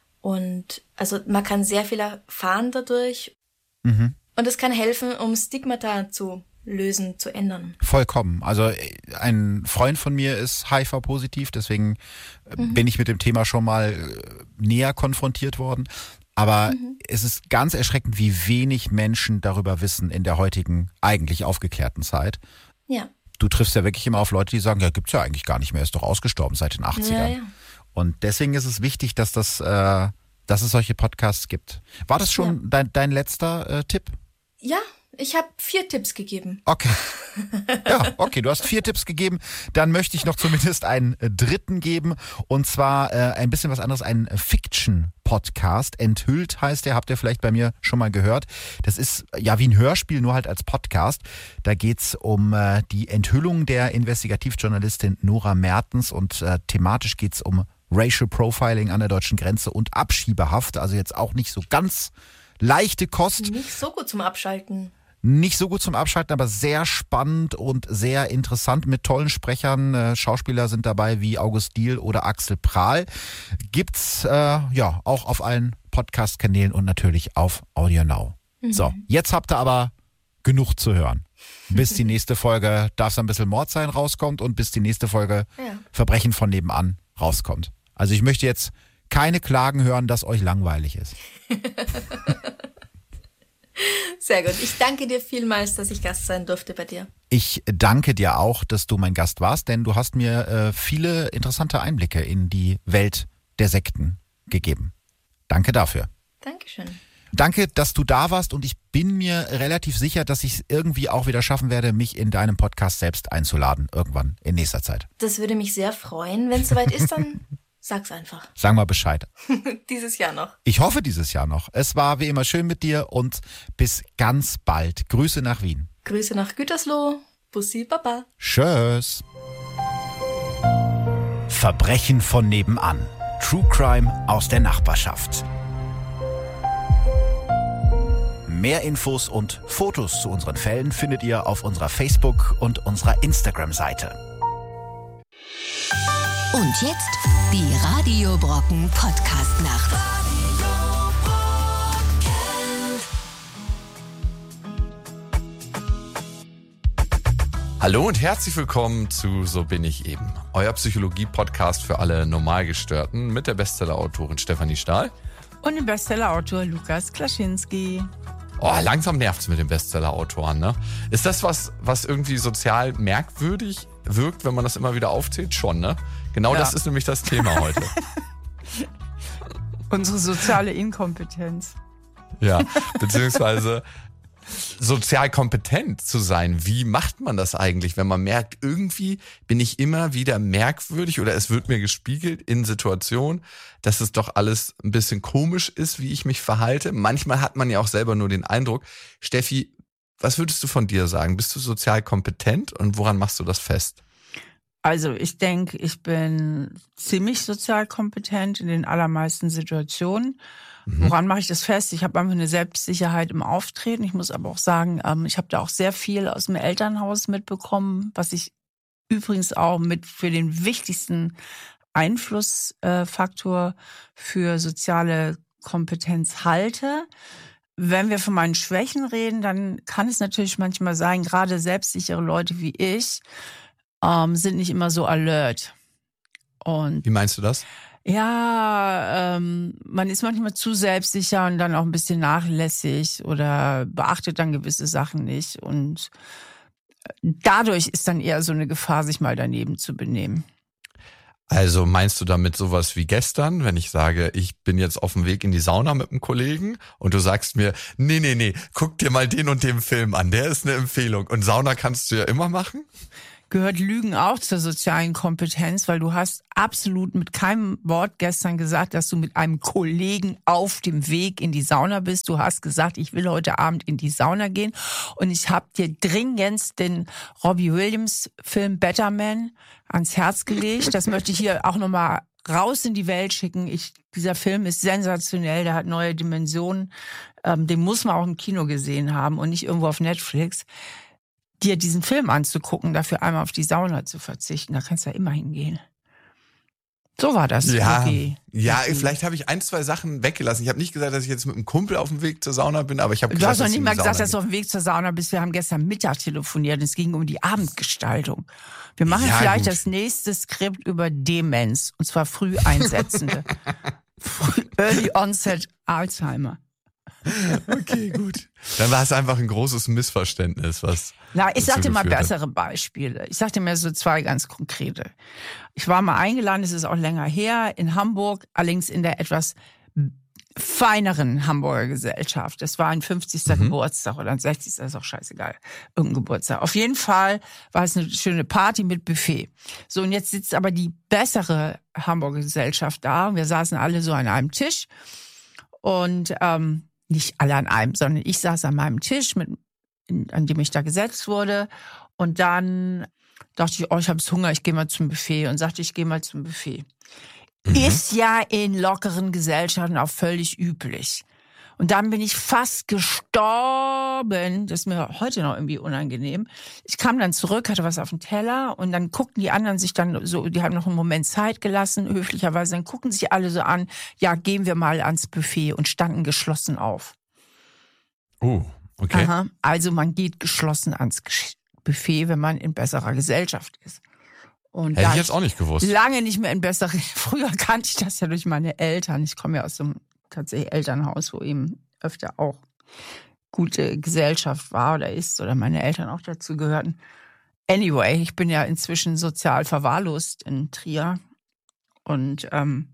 Speaker 2: Und also man kann sehr viel erfahren dadurch. Und es kann helfen, um Stigmata zu lösen, zu ändern.
Speaker 1: Vollkommen. Also ein Freund von mir ist HIV-positiv, deswegen bin ich mit dem Thema schon mal näher konfrontiert worden. Aber es ist ganz erschreckend, wie wenig Menschen darüber wissen in der heutigen eigentlich aufgeklärten Zeit.
Speaker 2: Ja.
Speaker 1: Du triffst ja wirklich immer auf Leute, die sagen, ja, gibt's ja eigentlich gar nicht mehr, ist doch ausgestorben seit den 80ern.
Speaker 2: Ja, ja.
Speaker 1: Und deswegen ist es wichtig, dass es solche Podcasts gibt. War das schon dein letzter Tipp?
Speaker 2: Ja, ich habe 4 Tipps gegeben.
Speaker 1: Okay. Ja, okay, du hast 4 Tipps gegeben. Dann möchte ich noch zumindest einen dritten geben. Und zwar ein bisschen was anderes, ein Fiction-Podcast. Enthüllt heißt der, habt ihr vielleicht bei mir schon mal gehört. Das ist ja wie ein Hörspiel, nur halt als Podcast. Da geht's um die Enthüllung der Investigativjournalistin Nora Mertens und thematisch geht's um Racial Profiling an der deutschen Grenze und Abschiebehaft. Also jetzt auch nicht so ganz leichte Kost.
Speaker 2: Nicht so gut zum Abschalten.
Speaker 1: Nicht so gut zum Abschalten, aber sehr spannend und sehr interessant mit tollen Sprechern. Schauspieler sind dabei wie August Diehl oder Axel Prahl. Gibt's auch auf allen Podcast-Kanälen und natürlich auf AudioNow. So, jetzt habt ihr aber genug zu hören. Bis die nächste Folge Darf's ein bisschen Mord sein rauskommt und bis die nächste Folge Verbrechen von nebenan rauskommt. Also ich möchte jetzt keine Klagen hören, dass euch langweilig ist.
Speaker 2: Sehr gut. Ich danke dir vielmals, dass ich Gast sein durfte bei dir.
Speaker 1: Ich danke dir auch, dass du mein Gast warst, denn du hast mir viele interessante Einblicke in die Welt der Sekten gegeben. Danke dafür.
Speaker 2: Dankeschön.
Speaker 1: Danke, dass du da warst und ich bin mir relativ sicher, dass ich es irgendwie auch wieder schaffen werde, mich in deinem Podcast selbst einzuladen, irgendwann in nächster Zeit.
Speaker 2: Das würde mich sehr freuen. Wenn es soweit ist, dann sag's einfach.
Speaker 1: Sag mal Bescheid.
Speaker 2: Dieses Jahr noch.
Speaker 1: Ich hoffe dieses Jahr noch. Es war wie immer schön mit dir und bis ganz bald. Grüße nach Wien.
Speaker 2: Grüße nach Gütersloh. Bussi Baba.
Speaker 1: Tschüss. Verbrechen von nebenan. True Crime aus der Nachbarschaft. Mehr Infos und Fotos zu unseren Fällen findet ihr auf unserer Facebook- und unserer Instagram-Seite.
Speaker 3: Und jetzt die Radio Brocken Podcast-Nacht.
Speaker 4: Hallo und herzlich willkommen zu So bin ich eben, euer Psychologie-Podcast für alle Normalgestörten mit der Bestseller-Autorin Stefanie Stahl.
Speaker 5: Und dem Bestseller-Autor Lukas Klaschinski.
Speaker 4: Oh, langsam nervt's mit den Bestseller-Autoren, ne? Ist das was irgendwie sozial merkwürdig wirkt, wenn man das immer wieder aufzählt? Schon, ne? Genau, ja. Das ist nämlich das Thema heute.
Speaker 5: Unsere soziale Inkompetenz.
Speaker 4: Ja, beziehungsweise sozial kompetent zu sein. Wie macht man das eigentlich, wenn man merkt, irgendwie bin ich immer wieder merkwürdig oder es wird mir gespiegelt in Situationen, dass es doch alles ein bisschen komisch ist, wie ich mich verhalte. Manchmal hat man ja auch selber nur den Eindruck. Steffi, was würdest du von dir sagen? Bist du sozial kompetent und woran machst du das fest?
Speaker 5: Also ich denke, ich bin ziemlich sozial kompetent in den allermeisten Situationen. Woran mache ich das fest? Ich habe einfach eine Selbstsicherheit im Auftreten. Ich muss aber auch sagen, ich habe da auch sehr viel aus dem Elternhaus mitbekommen, was ich übrigens auch mit für den wichtigsten Einflussfaktor für soziale Kompetenz halte. Wenn wir von meinen Schwächen reden, dann kann es natürlich manchmal sein, gerade selbstsichere Leute wie ich sind nicht immer so alert. Und
Speaker 4: Wie meinst du das?
Speaker 5: ja, man ist manchmal zu selbstsicher und dann auch ein bisschen nachlässig oder beachtet dann gewisse Sachen nicht. Und dadurch ist dann eher so eine Gefahr, sich mal daneben zu benehmen.
Speaker 4: Also meinst du damit sowas wie gestern, wenn ich sage, ich bin jetzt auf dem Weg in die Sauna mit einem Kollegen und du sagst mir, nee, guck dir mal den und den Film an, der ist eine Empfehlung und Sauna kannst du ja immer machen?
Speaker 5: Gehört Lügen auch zur sozialen Kompetenz, weil du hast absolut mit keinem Wort gestern gesagt, dass du mit einem Kollegen auf dem Weg in die Sauna bist. Du hast gesagt, ich will heute Abend in die Sauna gehen und ich habe dir dringend den Robbie Williams Film Better Man ans Herz gelegt. Das möchte ich hier auch nochmal raus in die Welt schicken. Dieser Film ist sensationell, der hat neue Dimensionen. Den muss man auch im Kino gesehen haben und nicht irgendwo auf Netflix. Dir diesen Film anzugucken, dafür einmal auf die Sauna zu verzichten, da kannst du ja immer hingehen. So war das.
Speaker 4: Ja,
Speaker 5: okay.
Speaker 4: Vielleicht habe ich 1, 2 Sachen weggelassen. Ich habe nicht gesagt, dass ich jetzt mit einem Kumpel auf dem Weg zur Sauna bin, aber ich habe
Speaker 5: Du
Speaker 4: gesagt,
Speaker 5: hast noch
Speaker 4: dass
Speaker 5: nicht
Speaker 4: ich in
Speaker 5: mal
Speaker 4: die
Speaker 5: gesagt,
Speaker 4: Sauna
Speaker 5: dass du auf dem Weg zur Sauna bist. Wir haben gestern Mittag telefoniert und es ging um die Abendgestaltung. Wir machen
Speaker 4: Ja,
Speaker 5: vielleicht
Speaker 4: gut.
Speaker 5: das nächste Skript über Demenz, und zwar früh einsetzende. Early Onset Alzheimer.
Speaker 4: Okay, gut. Dann war es einfach ein großes Missverständnis, was.
Speaker 5: Na, ich
Speaker 4: dazu
Speaker 5: sag dir mal
Speaker 4: geführt hat.
Speaker 5: bessere Beispiele. Ich sag dir mal so 2 ganz konkrete. Ich war mal eingeladen, es ist auch länger her, in Hamburg, allerdings in der etwas feineren Hamburger Gesellschaft. Das war ein 50. Geburtstag oder ein 60. ist auch scheißegal. Irgendein Geburtstag. Auf jeden Fall war es eine schöne Party mit Buffet. So, und jetzt sitzt aber die bessere Hamburger Gesellschaft da. Und wir saßen alle so an einem Tisch. Und nicht alle an einem, sondern ich saß an meinem Tisch, an dem ich da gesetzt wurde. Und dann dachte ich, ich habe Hunger, ich gehe mal zum Buffet. Und sagte, ich gehe mal zum Buffet. Ist ja in lockeren Gesellschaften auch völlig üblich. Und dann bin ich fast gestorben. Das ist mir heute noch irgendwie unangenehm. Ich kam dann zurück, hatte was auf dem Teller und dann guckten die anderen sich dann so, die haben noch einen Moment Zeit gelassen, höflicherweise. Dann gucken sich alle so an, ja, gehen wir mal ans Buffet und standen geschlossen auf.
Speaker 4: Oh, okay.
Speaker 5: Aha. Also man geht geschlossen ans Buffet, wenn man in besserer Gesellschaft ist. Und
Speaker 4: Hätte
Speaker 5: da
Speaker 4: ich jetzt auch nicht gewusst.
Speaker 5: lange nicht mehr in bessere. Früher kannte ich das ja durch meine Eltern. Ich komme ja aus so einem tatsächlich Elternhaus, wo eben öfter auch gute Gesellschaft war oder ist oder meine Eltern auch dazu gehörten. Anyway, ich bin ja inzwischen sozial verwahrlost in Trier und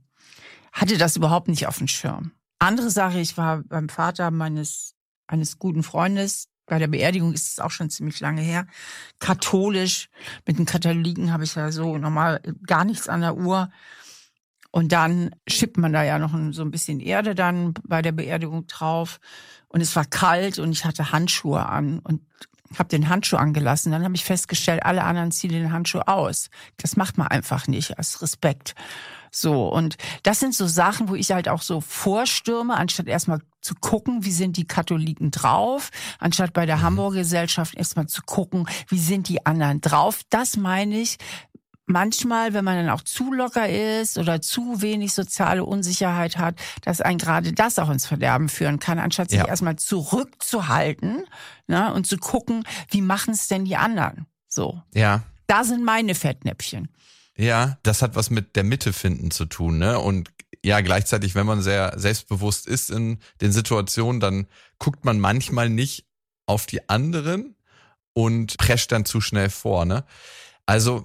Speaker 5: hatte das überhaupt nicht auf dem Schirm. Andere Sache, ich war beim Vater eines guten Freundes. Bei der Beerdigung ist es auch schon ziemlich lange her. Katholisch. Mit den Katholiken habe ich ja so normal gar nichts an der Uhr. Und dann schippt man da ja noch so ein bisschen Erde dann bei der Beerdigung drauf. Und es war kalt und ich hatte Handschuhe an und habe den Handschuh angelassen. Dann habe ich festgestellt, alle anderen ziehen den Handschuh aus. Das macht man einfach nicht, aus Respekt. So, und das sind so Sachen, wo ich halt auch so vorstürme, anstatt erstmal zu gucken, wie sind die Katholiken drauf, anstatt bei der Hamburger Gesellschaft erstmal zu gucken, wie sind die anderen drauf. Das meine ich. Manchmal, wenn man dann auch zu locker ist oder zu wenig soziale Unsicherheit hat, dass einen gerade das auch ins Verderben führen kann, anstatt sich erstmal zurückzuhalten, ne, und zu gucken, wie machen es denn die anderen? So.
Speaker 4: Ja.
Speaker 5: Da sind meine Fettnäpfchen.
Speaker 4: Ja, das hat was mit der Mitte finden zu tun, ne? Und ja, gleichzeitig, wenn man sehr selbstbewusst ist in den Situationen, dann guckt man manchmal nicht auf die anderen und prescht dann zu schnell vor, ne? Also,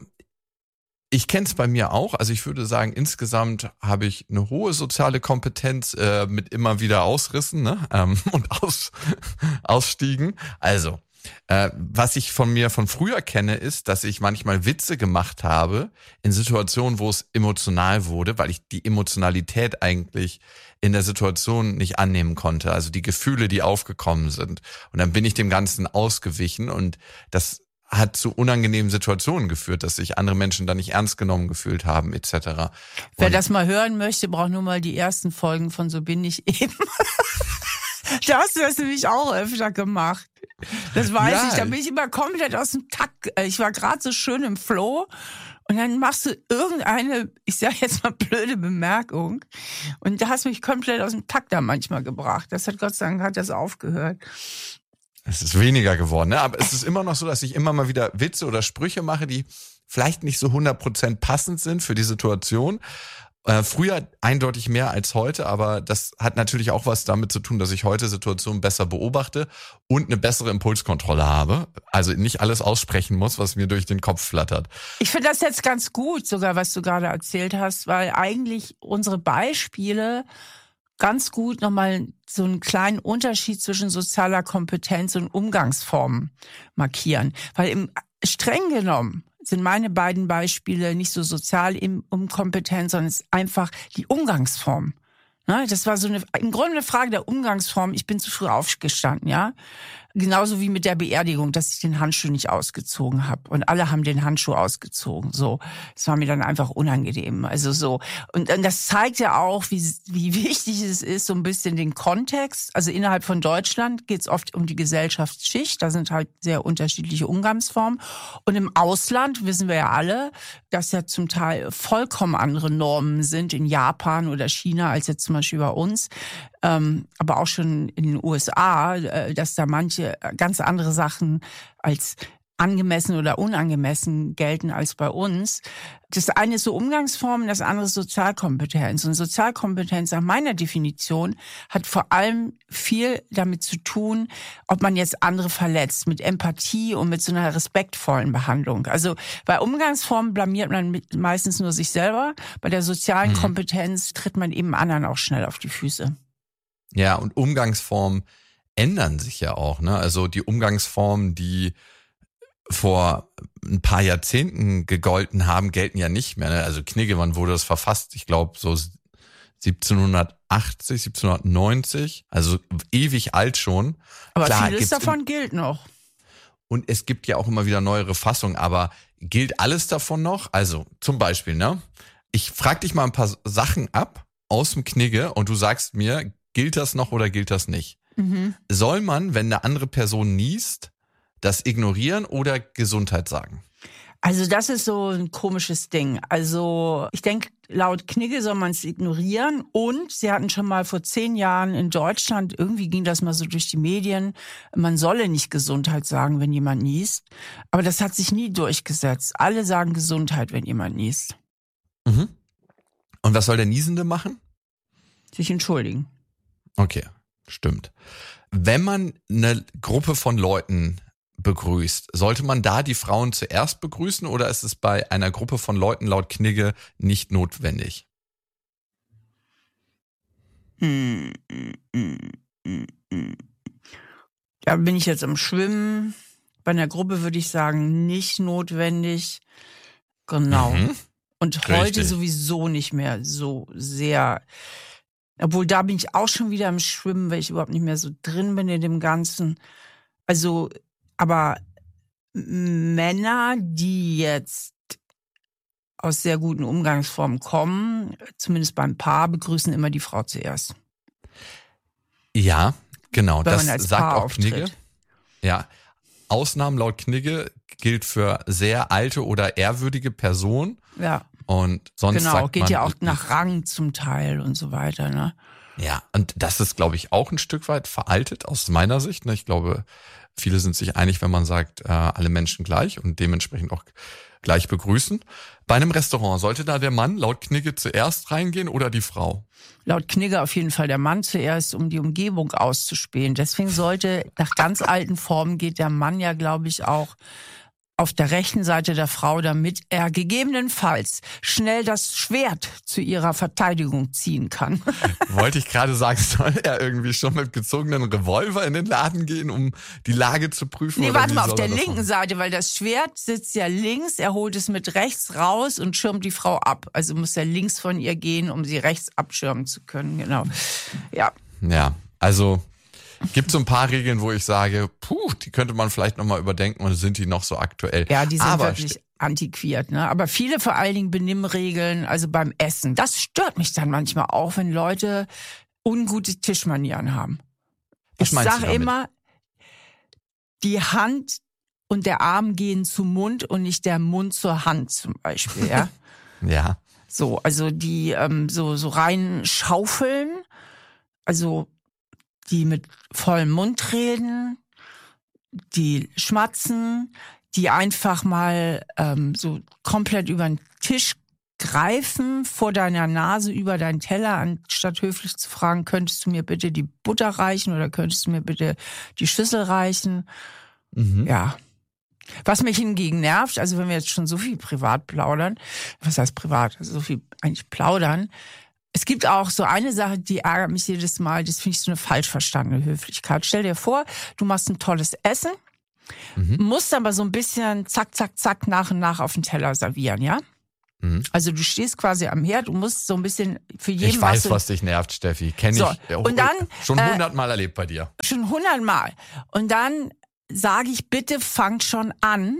Speaker 4: ich kenne es bei mir auch. Also ich würde sagen, insgesamt habe ich eine hohe soziale Kompetenz mit immer wieder Ausrissen, ne? Und Ausstiegen. Also, was ich von mir von früher kenne, ist, dass ich manchmal Witze gemacht habe in Situationen, wo es emotional wurde, weil ich die Emotionalität eigentlich in der Situation nicht annehmen konnte. Also die Gefühle, die aufgekommen sind. Und dann bin ich dem Ganzen ausgewichen und das hat zu unangenehmen Situationen geführt, dass sich andere Menschen da nicht ernst genommen gefühlt haben, etc.
Speaker 5: Wer das mal hören möchte, braucht nur mal die ersten Folgen von So bin ich eben Da hast du das nämlich auch öfter gemacht. Das weiß
Speaker 4: Ja.
Speaker 5: ich. Da bin ich immer komplett aus dem Takt. Ich war gerade so schön im Flow. Und dann machst du irgendeine, ich sag jetzt mal blöde Bemerkung. Und da hast du mich komplett aus dem Takt da manchmal gebracht. Das hat Gott sei Dank hat das aufgehört.
Speaker 4: Es ist weniger geworden, ne? Aber es ist immer noch so, dass ich immer mal wieder Witze oder Sprüche mache, die vielleicht nicht so 100% passend sind für die Situation. Früher eindeutig mehr als heute, aber das hat natürlich auch was damit zu tun, dass ich heute Situationen besser beobachte und eine bessere Impulskontrolle habe. Also nicht alles aussprechen muss, was mir durch den Kopf flattert.
Speaker 5: Ich finde das jetzt ganz gut, sogar was du gerade erzählt hast, weil eigentlich unsere Beispiele ganz gut nochmal so einen kleinen Unterschied zwischen sozialer Kompetenz und Umgangsformen markieren. Weil streng genommen sind meine beiden Beispiele nicht so sozial inkompetent, sondern es ist einfach die Umgangsform. Ne, das war so im Grunde eine Frage der Umgangsform. Ich bin zu früh aufgestanden, ja. Genauso wie mit der Beerdigung, dass ich den Handschuh nicht ausgezogen habe. Und alle haben den Handschuh ausgezogen. So, das war mir dann einfach unangenehm. Also so. Und das zeigt ja auch, wie wichtig es ist, so ein bisschen den Kontext. Also innerhalb von Deutschland geht es oft um die Gesellschaftsschicht. Da sind halt sehr unterschiedliche Umgangsformen. Und im Ausland wissen wir ja alle, dass ja zum Teil vollkommen andere Normen sind in Japan oder China als jetzt zum Beispiel bei uns. Aber auch schon in den USA, dass da manche ganz andere Sachen als angemessen oder unangemessen gelten als bei uns. Das eine ist so Umgangsformen, das andere ist Sozialkompetenz. Und Sozialkompetenz nach meiner Definition hat vor allem viel damit zu tun, ob man jetzt andere verletzt, mit Empathie und mit so einer respektvollen Behandlung. Also bei Umgangsformen blamiert man meistens nur sich selber. Bei der sozialen Kompetenz tritt man eben anderen auch schnell auf die Füße.
Speaker 4: Ja, und Umgangsformen ändern sich ja auch, ne? Also die Umgangsformen, die vor ein paar Jahrzehnten gegolten haben, gelten ja nicht mehr, ne? Also Knigge, wann wurde das verfasst? Ich glaube so 1780, 1790, also ewig alt schon.
Speaker 5: Aber
Speaker 4: Klar,
Speaker 5: vieles davon gilt noch.
Speaker 4: Und es gibt ja auch immer wieder neuere Fassungen, aber gilt alles davon noch? Also zum Beispiel, ne? Ich frage dich mal ein paar Sachen ab aus dem Knigge und du sagst mir, gilt das noch oder gilt das nicht? Soll man, wenn eine andere Person niest, das ignorieren oder Gesundheit sagen?
Speaker 5: Also das ist so ein komisches Ding. Also ich denke, laut Knigge soll man es ignorieren. Und sie hatten schon mal vor 10 Jahren in Deutschland, irgendwie ging das mal so durch die Medien, man solle nicht Gesundheit sagen, wenn jemand niest. Aber das hat sich nie durchgesetzt. Alle sagen Gesundheit, wenn jemand niest.
Speaker 4: Und was soll der Niesende machen?
Speaker 5: Sich entschuldigen.
Speaker 4: Okay, stimmt. Wenn man eine Gruppe von Leuten begrüßt, sollte man da die Frauen zuerst begrüßen oder ist es bei einer Gruppe von Leuten laut Knigge nicht notwendig?
Speaker 5: Da bin ich jetzt am Schwimmen. Bei einer Gruppe würde ich sagen, nicht notwendig. Genau. Und heute
Speaker 4: Richtig.
Speaker 5: sowieso nicht mehr so sehr. Obwohl, da bin ich auch schon wieder am Schwimmen, weil ich überhaupt nicht mehr so drin bin in dem Ganzen. Also, aber Männer, die jetzt aus sehr guten Umgangsformen kommen, zumindest beim Paar, begrüßen immer die Frau zuerst.
Speaker 4: Ja, genau.
Speaker 5: Wenn
Speaker 4: Das
Speaker 5: man als
Speaker 4: sagt
Speaker 5: Paar
Speaker 4: auch Knigge.
Speaker 5: auftritt.
Speaker 4: Ja. Ausnahmen laut Knigge gilt für sehr alte oder ehrwürdige Personen.
Speaker 5: Ja,
Speaker 4: Und sonst
Speaker 5: genau.
Speaker 4: sagt
Speaker 5: Geht
Speaker 4: man,
Speaker 5: ja auch nach Rang zum Teil und so weiter, ne?
Speaker 4: Ja, und das ist, glaube ich, auch ein Stück weit veraltet aus meiner Sicht. Ne? Ich glaube, viele sind sich einig, wenn man sagt, alle Menschen gleich und dementsprechend auch gleich begrüßen. Bei einem Restaurant, sollte da der Mann laut Knigge zuerst reingehen oder die Frau?
Speaker 5: Laut Knigge auf jeden Fall der Mann zuerst, um die Umgebung auszuspähen. Deswegen sollte, nach ganz alten Formen geht der Mann ja, glaube ich, auch auf der rechten Seite der Frau, damit er gegebenenfalls schnell das Schwert zu ihrer Verteidigung ziehen kann.
Speaker 4: Wollte ich gerade sagen, soll er irgendwie schon mit gezogenen Revolver in den Laden gehen, um die Lage zu prüfen?
Speaker 5: Nee,
Speaker 4: oder
Speaker 5: warte
Speaker 4: wie
Speaker 5: mal, auf
Speaker 4: soll
Speaker 5: der
Speaker 4: er das
Speaker 5: linken
Speaker 4: machen?
Speaker 5: Seite, weil das Schwert sitzt ja links, er holt es mit rechts raus und schirmt die Frau ab. Also muss er links von ihr gehen, um sie rechts abschirmen zu können, genau. Ja.
Speaker 4: Ja, also gibt so ein paar Regeln, wo ich sage, die könnte man vielleicht nochmal überdenken und sind die noch so aktuell?
Speaker 5: Ja, die sind
Speaker 4: Aber
Speaker 5: wirklich antiquiert, ne? Aber viele vor allen Dingen Benimmregeln, also beim Essen. Das stört mich dann manchmal auch, wenn Leute ungute Tischmanieren haben.
Speaker 4: Was
Speaker 5: Ich
Speaker 4: meinst du
Speaker 5: sage
Speaker 4: damit?
Speaker 5: immer, die Hand und der Arm gehen zum Mund und nicht der Mund zur Hand zum Beispiel. Ja?
Speaker 4: Ja.
Speaker 5: So, also die so rein schaufeln, also die mit vollem Mund reden, die schmatzen, die einfach mal so komplett über den Tisch greifen, vor deiner Nase über deinen Teller, anstatt höflich zu fragen, könntest du mir bitte die Butter reichen oder könntest du mir bitte die Schüssel reichen? Ja. Was mich hingegen nervt, also wenn wir jetzt schon so viel privat plaudern, was heißt privat, also so viel eigentlich plaudern, es gibt auch so eine Sache, die ärgert mich jedes Mal, das finde ich so eine falsch verstandene Höflichkeit. Stell dir vor, du machst ein tolles Essen, musst aber so ein bisschen zack, zack, zack nach und nach auf den Teller servieren, ja? Also du stehst quasi am Herd, du musst so ein bisschen für jeden...
Speaker 4: Ich weiß, was dich nervt, Steffi. Kenn
Speaker 5: So,
Speaker 4: ich
Speaker 5: und dann,
Speaker 4: schon 100-mal erlebt bei dir.
Speaker 5: Schon 100-mal. Und dann sage ich, bitte fangt schon an,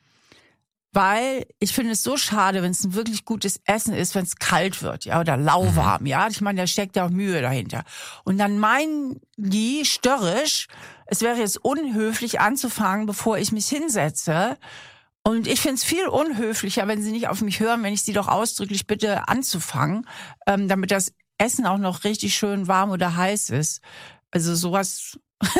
Speaker 5: weil ich finde es so schade, wenn es ein wirklich gutes Essen ist, wenn es kalt wird, ja, oder lauwarm, ja. Ich meine, da steckt ja auch Mühe dahinter. Und dann meinen die störrisch, es wäre jetzt unhöflich anzufangen, bevor ich mich hinsetze. Und ich finde es viel unhöflicher, wenn sie nicht auf mich hören, wenn ich sie doch ausdrücklich bitte anzufangen, damit das Essen auch noch richtig schön warm oder heiß ist. Also sowas,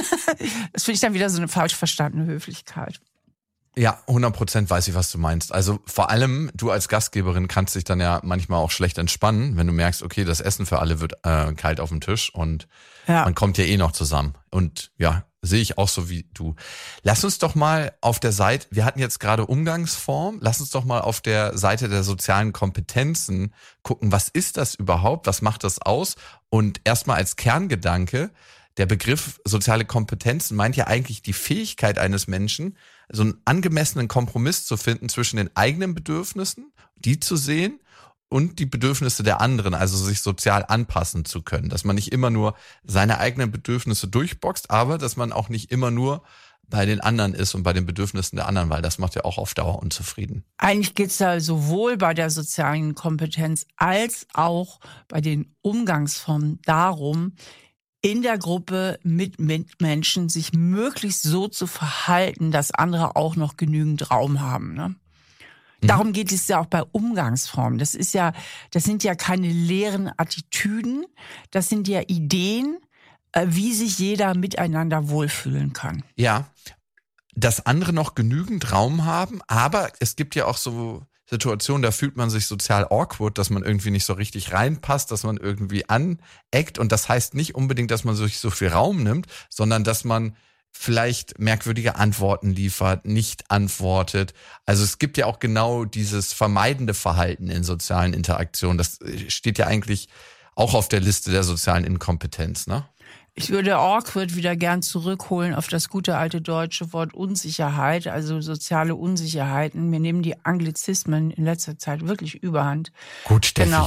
Speaker 5: das finde ich dann wieder so eine falsch verstandene Höflichkeit.
Speaker 4: Ja, 100% weiß ich, was du meinst. Also vor allem, du als Gastgeberin kannst dich dann ja manchmal auch schlecht entspannen, wenn du merkst, okay, das Essen für alle wird kalt auf dem Tisch und man kommt ja eh noch zusammen. Und ja, sehe ich auch so wie du. Lass uns doch mal auf der Seite, wir hatten jetzt gerade Umgangsform, lass uns doch mal auf der Seite der sozialen Kompetenzen gucken, was ist das überhaupt, was macht das aus? Und erstmal als Kerngedanke, der Begriff soziale Kompetenzen meint ja eigentlich die Fähigkeit eines Menschen, so einen angemessenen Kompromiss zu finden zwischen den eigenen Bedürfnissen, die zu sehen, und die Bedürfnisse der anderen, also sich sozial anpassen zu können. Dass man nicht immer nur seine eigenen Bedürfnisse durchboxt, aber dass man auch nicht immer nur bei den anderen ist und bei den Bedürfnissen der anderen, weil das macht ja auch auf Dauer unzufrieden.
Speaker 5: Eigentlich geht es da sowohl bei der sozialen Kompetenz als auch bei den Umgangsformen darum, in der Gruppe mit Mitmenschen sich möglichst so zu verhalten, dass andere auch noch genügend Raum haben. Ne? Darum geht es ja auch bei Umgangsformen. Das sind ja keine leeren Attitüden, das sind ja Ideen, wie sich jeder miteinander wohlfühlen kann.
Speaker 4: Ja, dass andere noch genügend Raum haben, aber es gibt ja auch so Situationen, da fühlt man sich sozial awkward, dass man irgendwie nicht so richtig reinpasst, dass man irgendwie aneckt. Und das heißt nicht unbedingt, dass man sich so viel Raum nimmt, sondern dass man vielleicht merkwürdige Antworten liefert, nicht antwortet. Also es gibt ja auch genau dieses vermeidende Verhalten in sozialen Interaktionen. Das steht ja eigentlich auch auf der Liste der sozialen Inkompetenz, ne?
Speaker 5: Ich würde awkward wieder gern zurückholen auf das gute alte deutsche Wort Unsicherheit, also soziale Unsicherheiten. Mir nehmen die Anglizismen in letzter Zeit wirklich überhand.
Speaker 4: Gut, Steffi.
Speaker 5: Genau.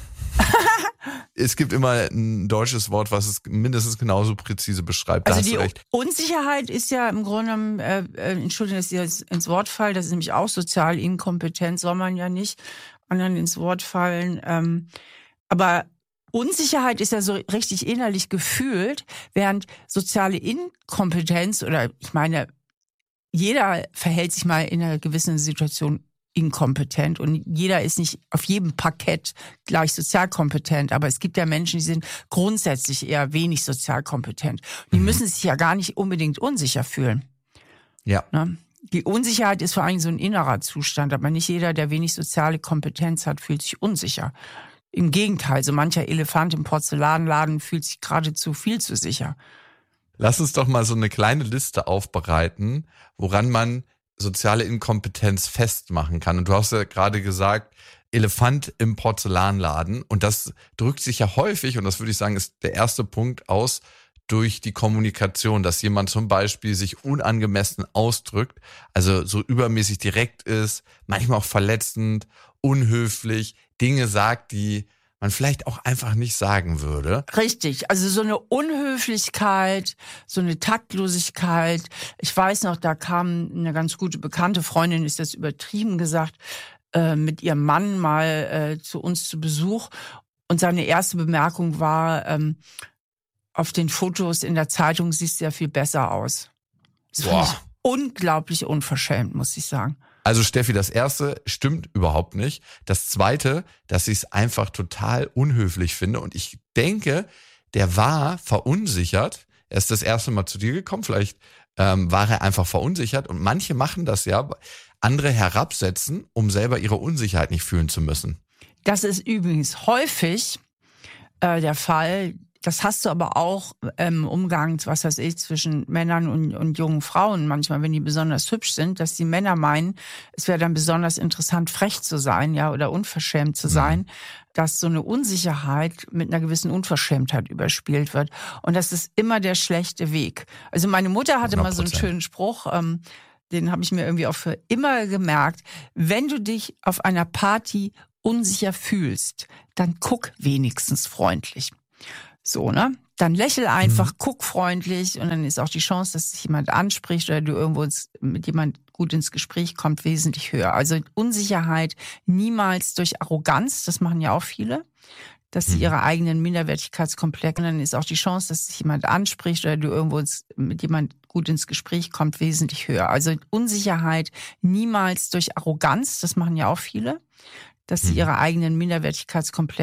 Speaker 4: Es gibt immer ein deutsches Wort, was es mindestens genauso präzise beschreibt. Da
Speaker 5: Also
Speaker 4: hast
Speaker 5: die
Speaker 4: du recht.
Speaker 5: Unsicherheit ist ja im Grunde genommen, Entschuldigung, dass ich jetzt ins Wort falle, das ist nämlich auch sozial inkompetent, soll man ja nicht anderen ins Wort fallen. Aber Unsicherheit ist ja so richtig innerlich gefühlt, während soziale Inkompetenz oder ich meine, jeder verhält sich mal in einer gewissen Situation inkompetent und jeder ist nicht auf jedem Parkett gleich sozialkompetent, aber es gibt ja Menschen, die sind grundsätzlich eher wenig sozialkompetent. Die müssen sich ja gar nicht unbedingt unsicher fühlen.
Speaker 4: Ja.
Speaker 5: Ne? Die Unsicherheit ist vor allem so ein innerer Zustand, aber nicht jeder, der wenig soziale Kompetenz hat, fühlt sich unsicher. Im Gegenteil, so mancher Elefant im Porzellanladen fühlt sich geradezu viel zu sicher.
Speaker 4: Lass uns doch mal so eine kleine Liste aufbereiten, woran man soziale Inkompetenz festmachen kann. Und du hast ja gerade gesagt, Elefant im Porzellanladen. Und das drückt sich ja häufig, und das würde ich sagen, ist der erste Punkt aus, durch die Kommunikation, dass jemand zum Beispiel sich unangemessen ausdrückt, also so übermäßig direkt ist, manchmal auch verletzend, unhöflich, Dinge sagt, die man vielleicht auch einfach nicht sagen würde.
Speaker 5: Richtig, also so eine Unhöflichkeit, so eine Taktlosigkeit. Ich weiß noch, da kam eine ganz gute bekannte Freundin, ist das übertrieben gesagt, mit ihrem Mann mal zu uns zu Besuch. Und seine erste Bemerkung war, auf den Fotos in der Zeitung siehst du ja viel besser aus. Das fand
Speaker 4: Boah.
Speaker 5: ich unglaublich unverschämt, muss ich sagen.
Speaker 4: Also Steffi, das erste stimmt überhaupt nicht. Das zweite, dass ich es einfach total unhöflich finde. Und ich denke, der war verunsichert. Er ist das erste Mal zu dir gekommen. Vielleicht war er einfach verunsichert. Und manche machen das ja, andere herabsetzen, um selber ihre Unsicherheit nicht fühlen zu müssen.
Speaker 5: Das ist übrigens häufig der Fall. Das hast du aber auch im Umgang, was weiß ich, zwischen Männern und jungen Frauen manchmal, wenn die besonders hübsch sind, dass die Männer meinen, es wäre dann besonders interessant, frech zu sein, ja, oder unverschämt zu sein, dass so eine Unsicherheit mit einer gewissen Unverschämtheit überspielt wird. Und das ist immer der schlechte Weg. Also meine Mutter hatte mal so einen
Speaker 4: 100%.
Speaker 5: schönen Spruch, den habe ich mir irgendwie auch für immer gemerkt. Wenn du dich auf einer Party unsicher fühlst, dann guck wenigstens freundlich. So, ne? Dann lächel einfach, guck freundlich und dann ist auch die Chance, dass dich jemand anspricht oder du irgendwo mit jemand gut ins Gespräch kommt, wesentlich höher. Also Unsicherheit niemals durch Arroganz, das machen ja auch viele, dass sie ihre eigenen Minderwertigkeitskomplexe, und dann ist auch die Chance, dass dich jemand anspricht oder du irgendwo mit jemand gut ins Gespräch kommt, wesentlich höher. Also Unsicherheit niemals durch Arroganz, das machen ja auch viele, dass sie ihre eigenen Minderwertigkeitskomplexe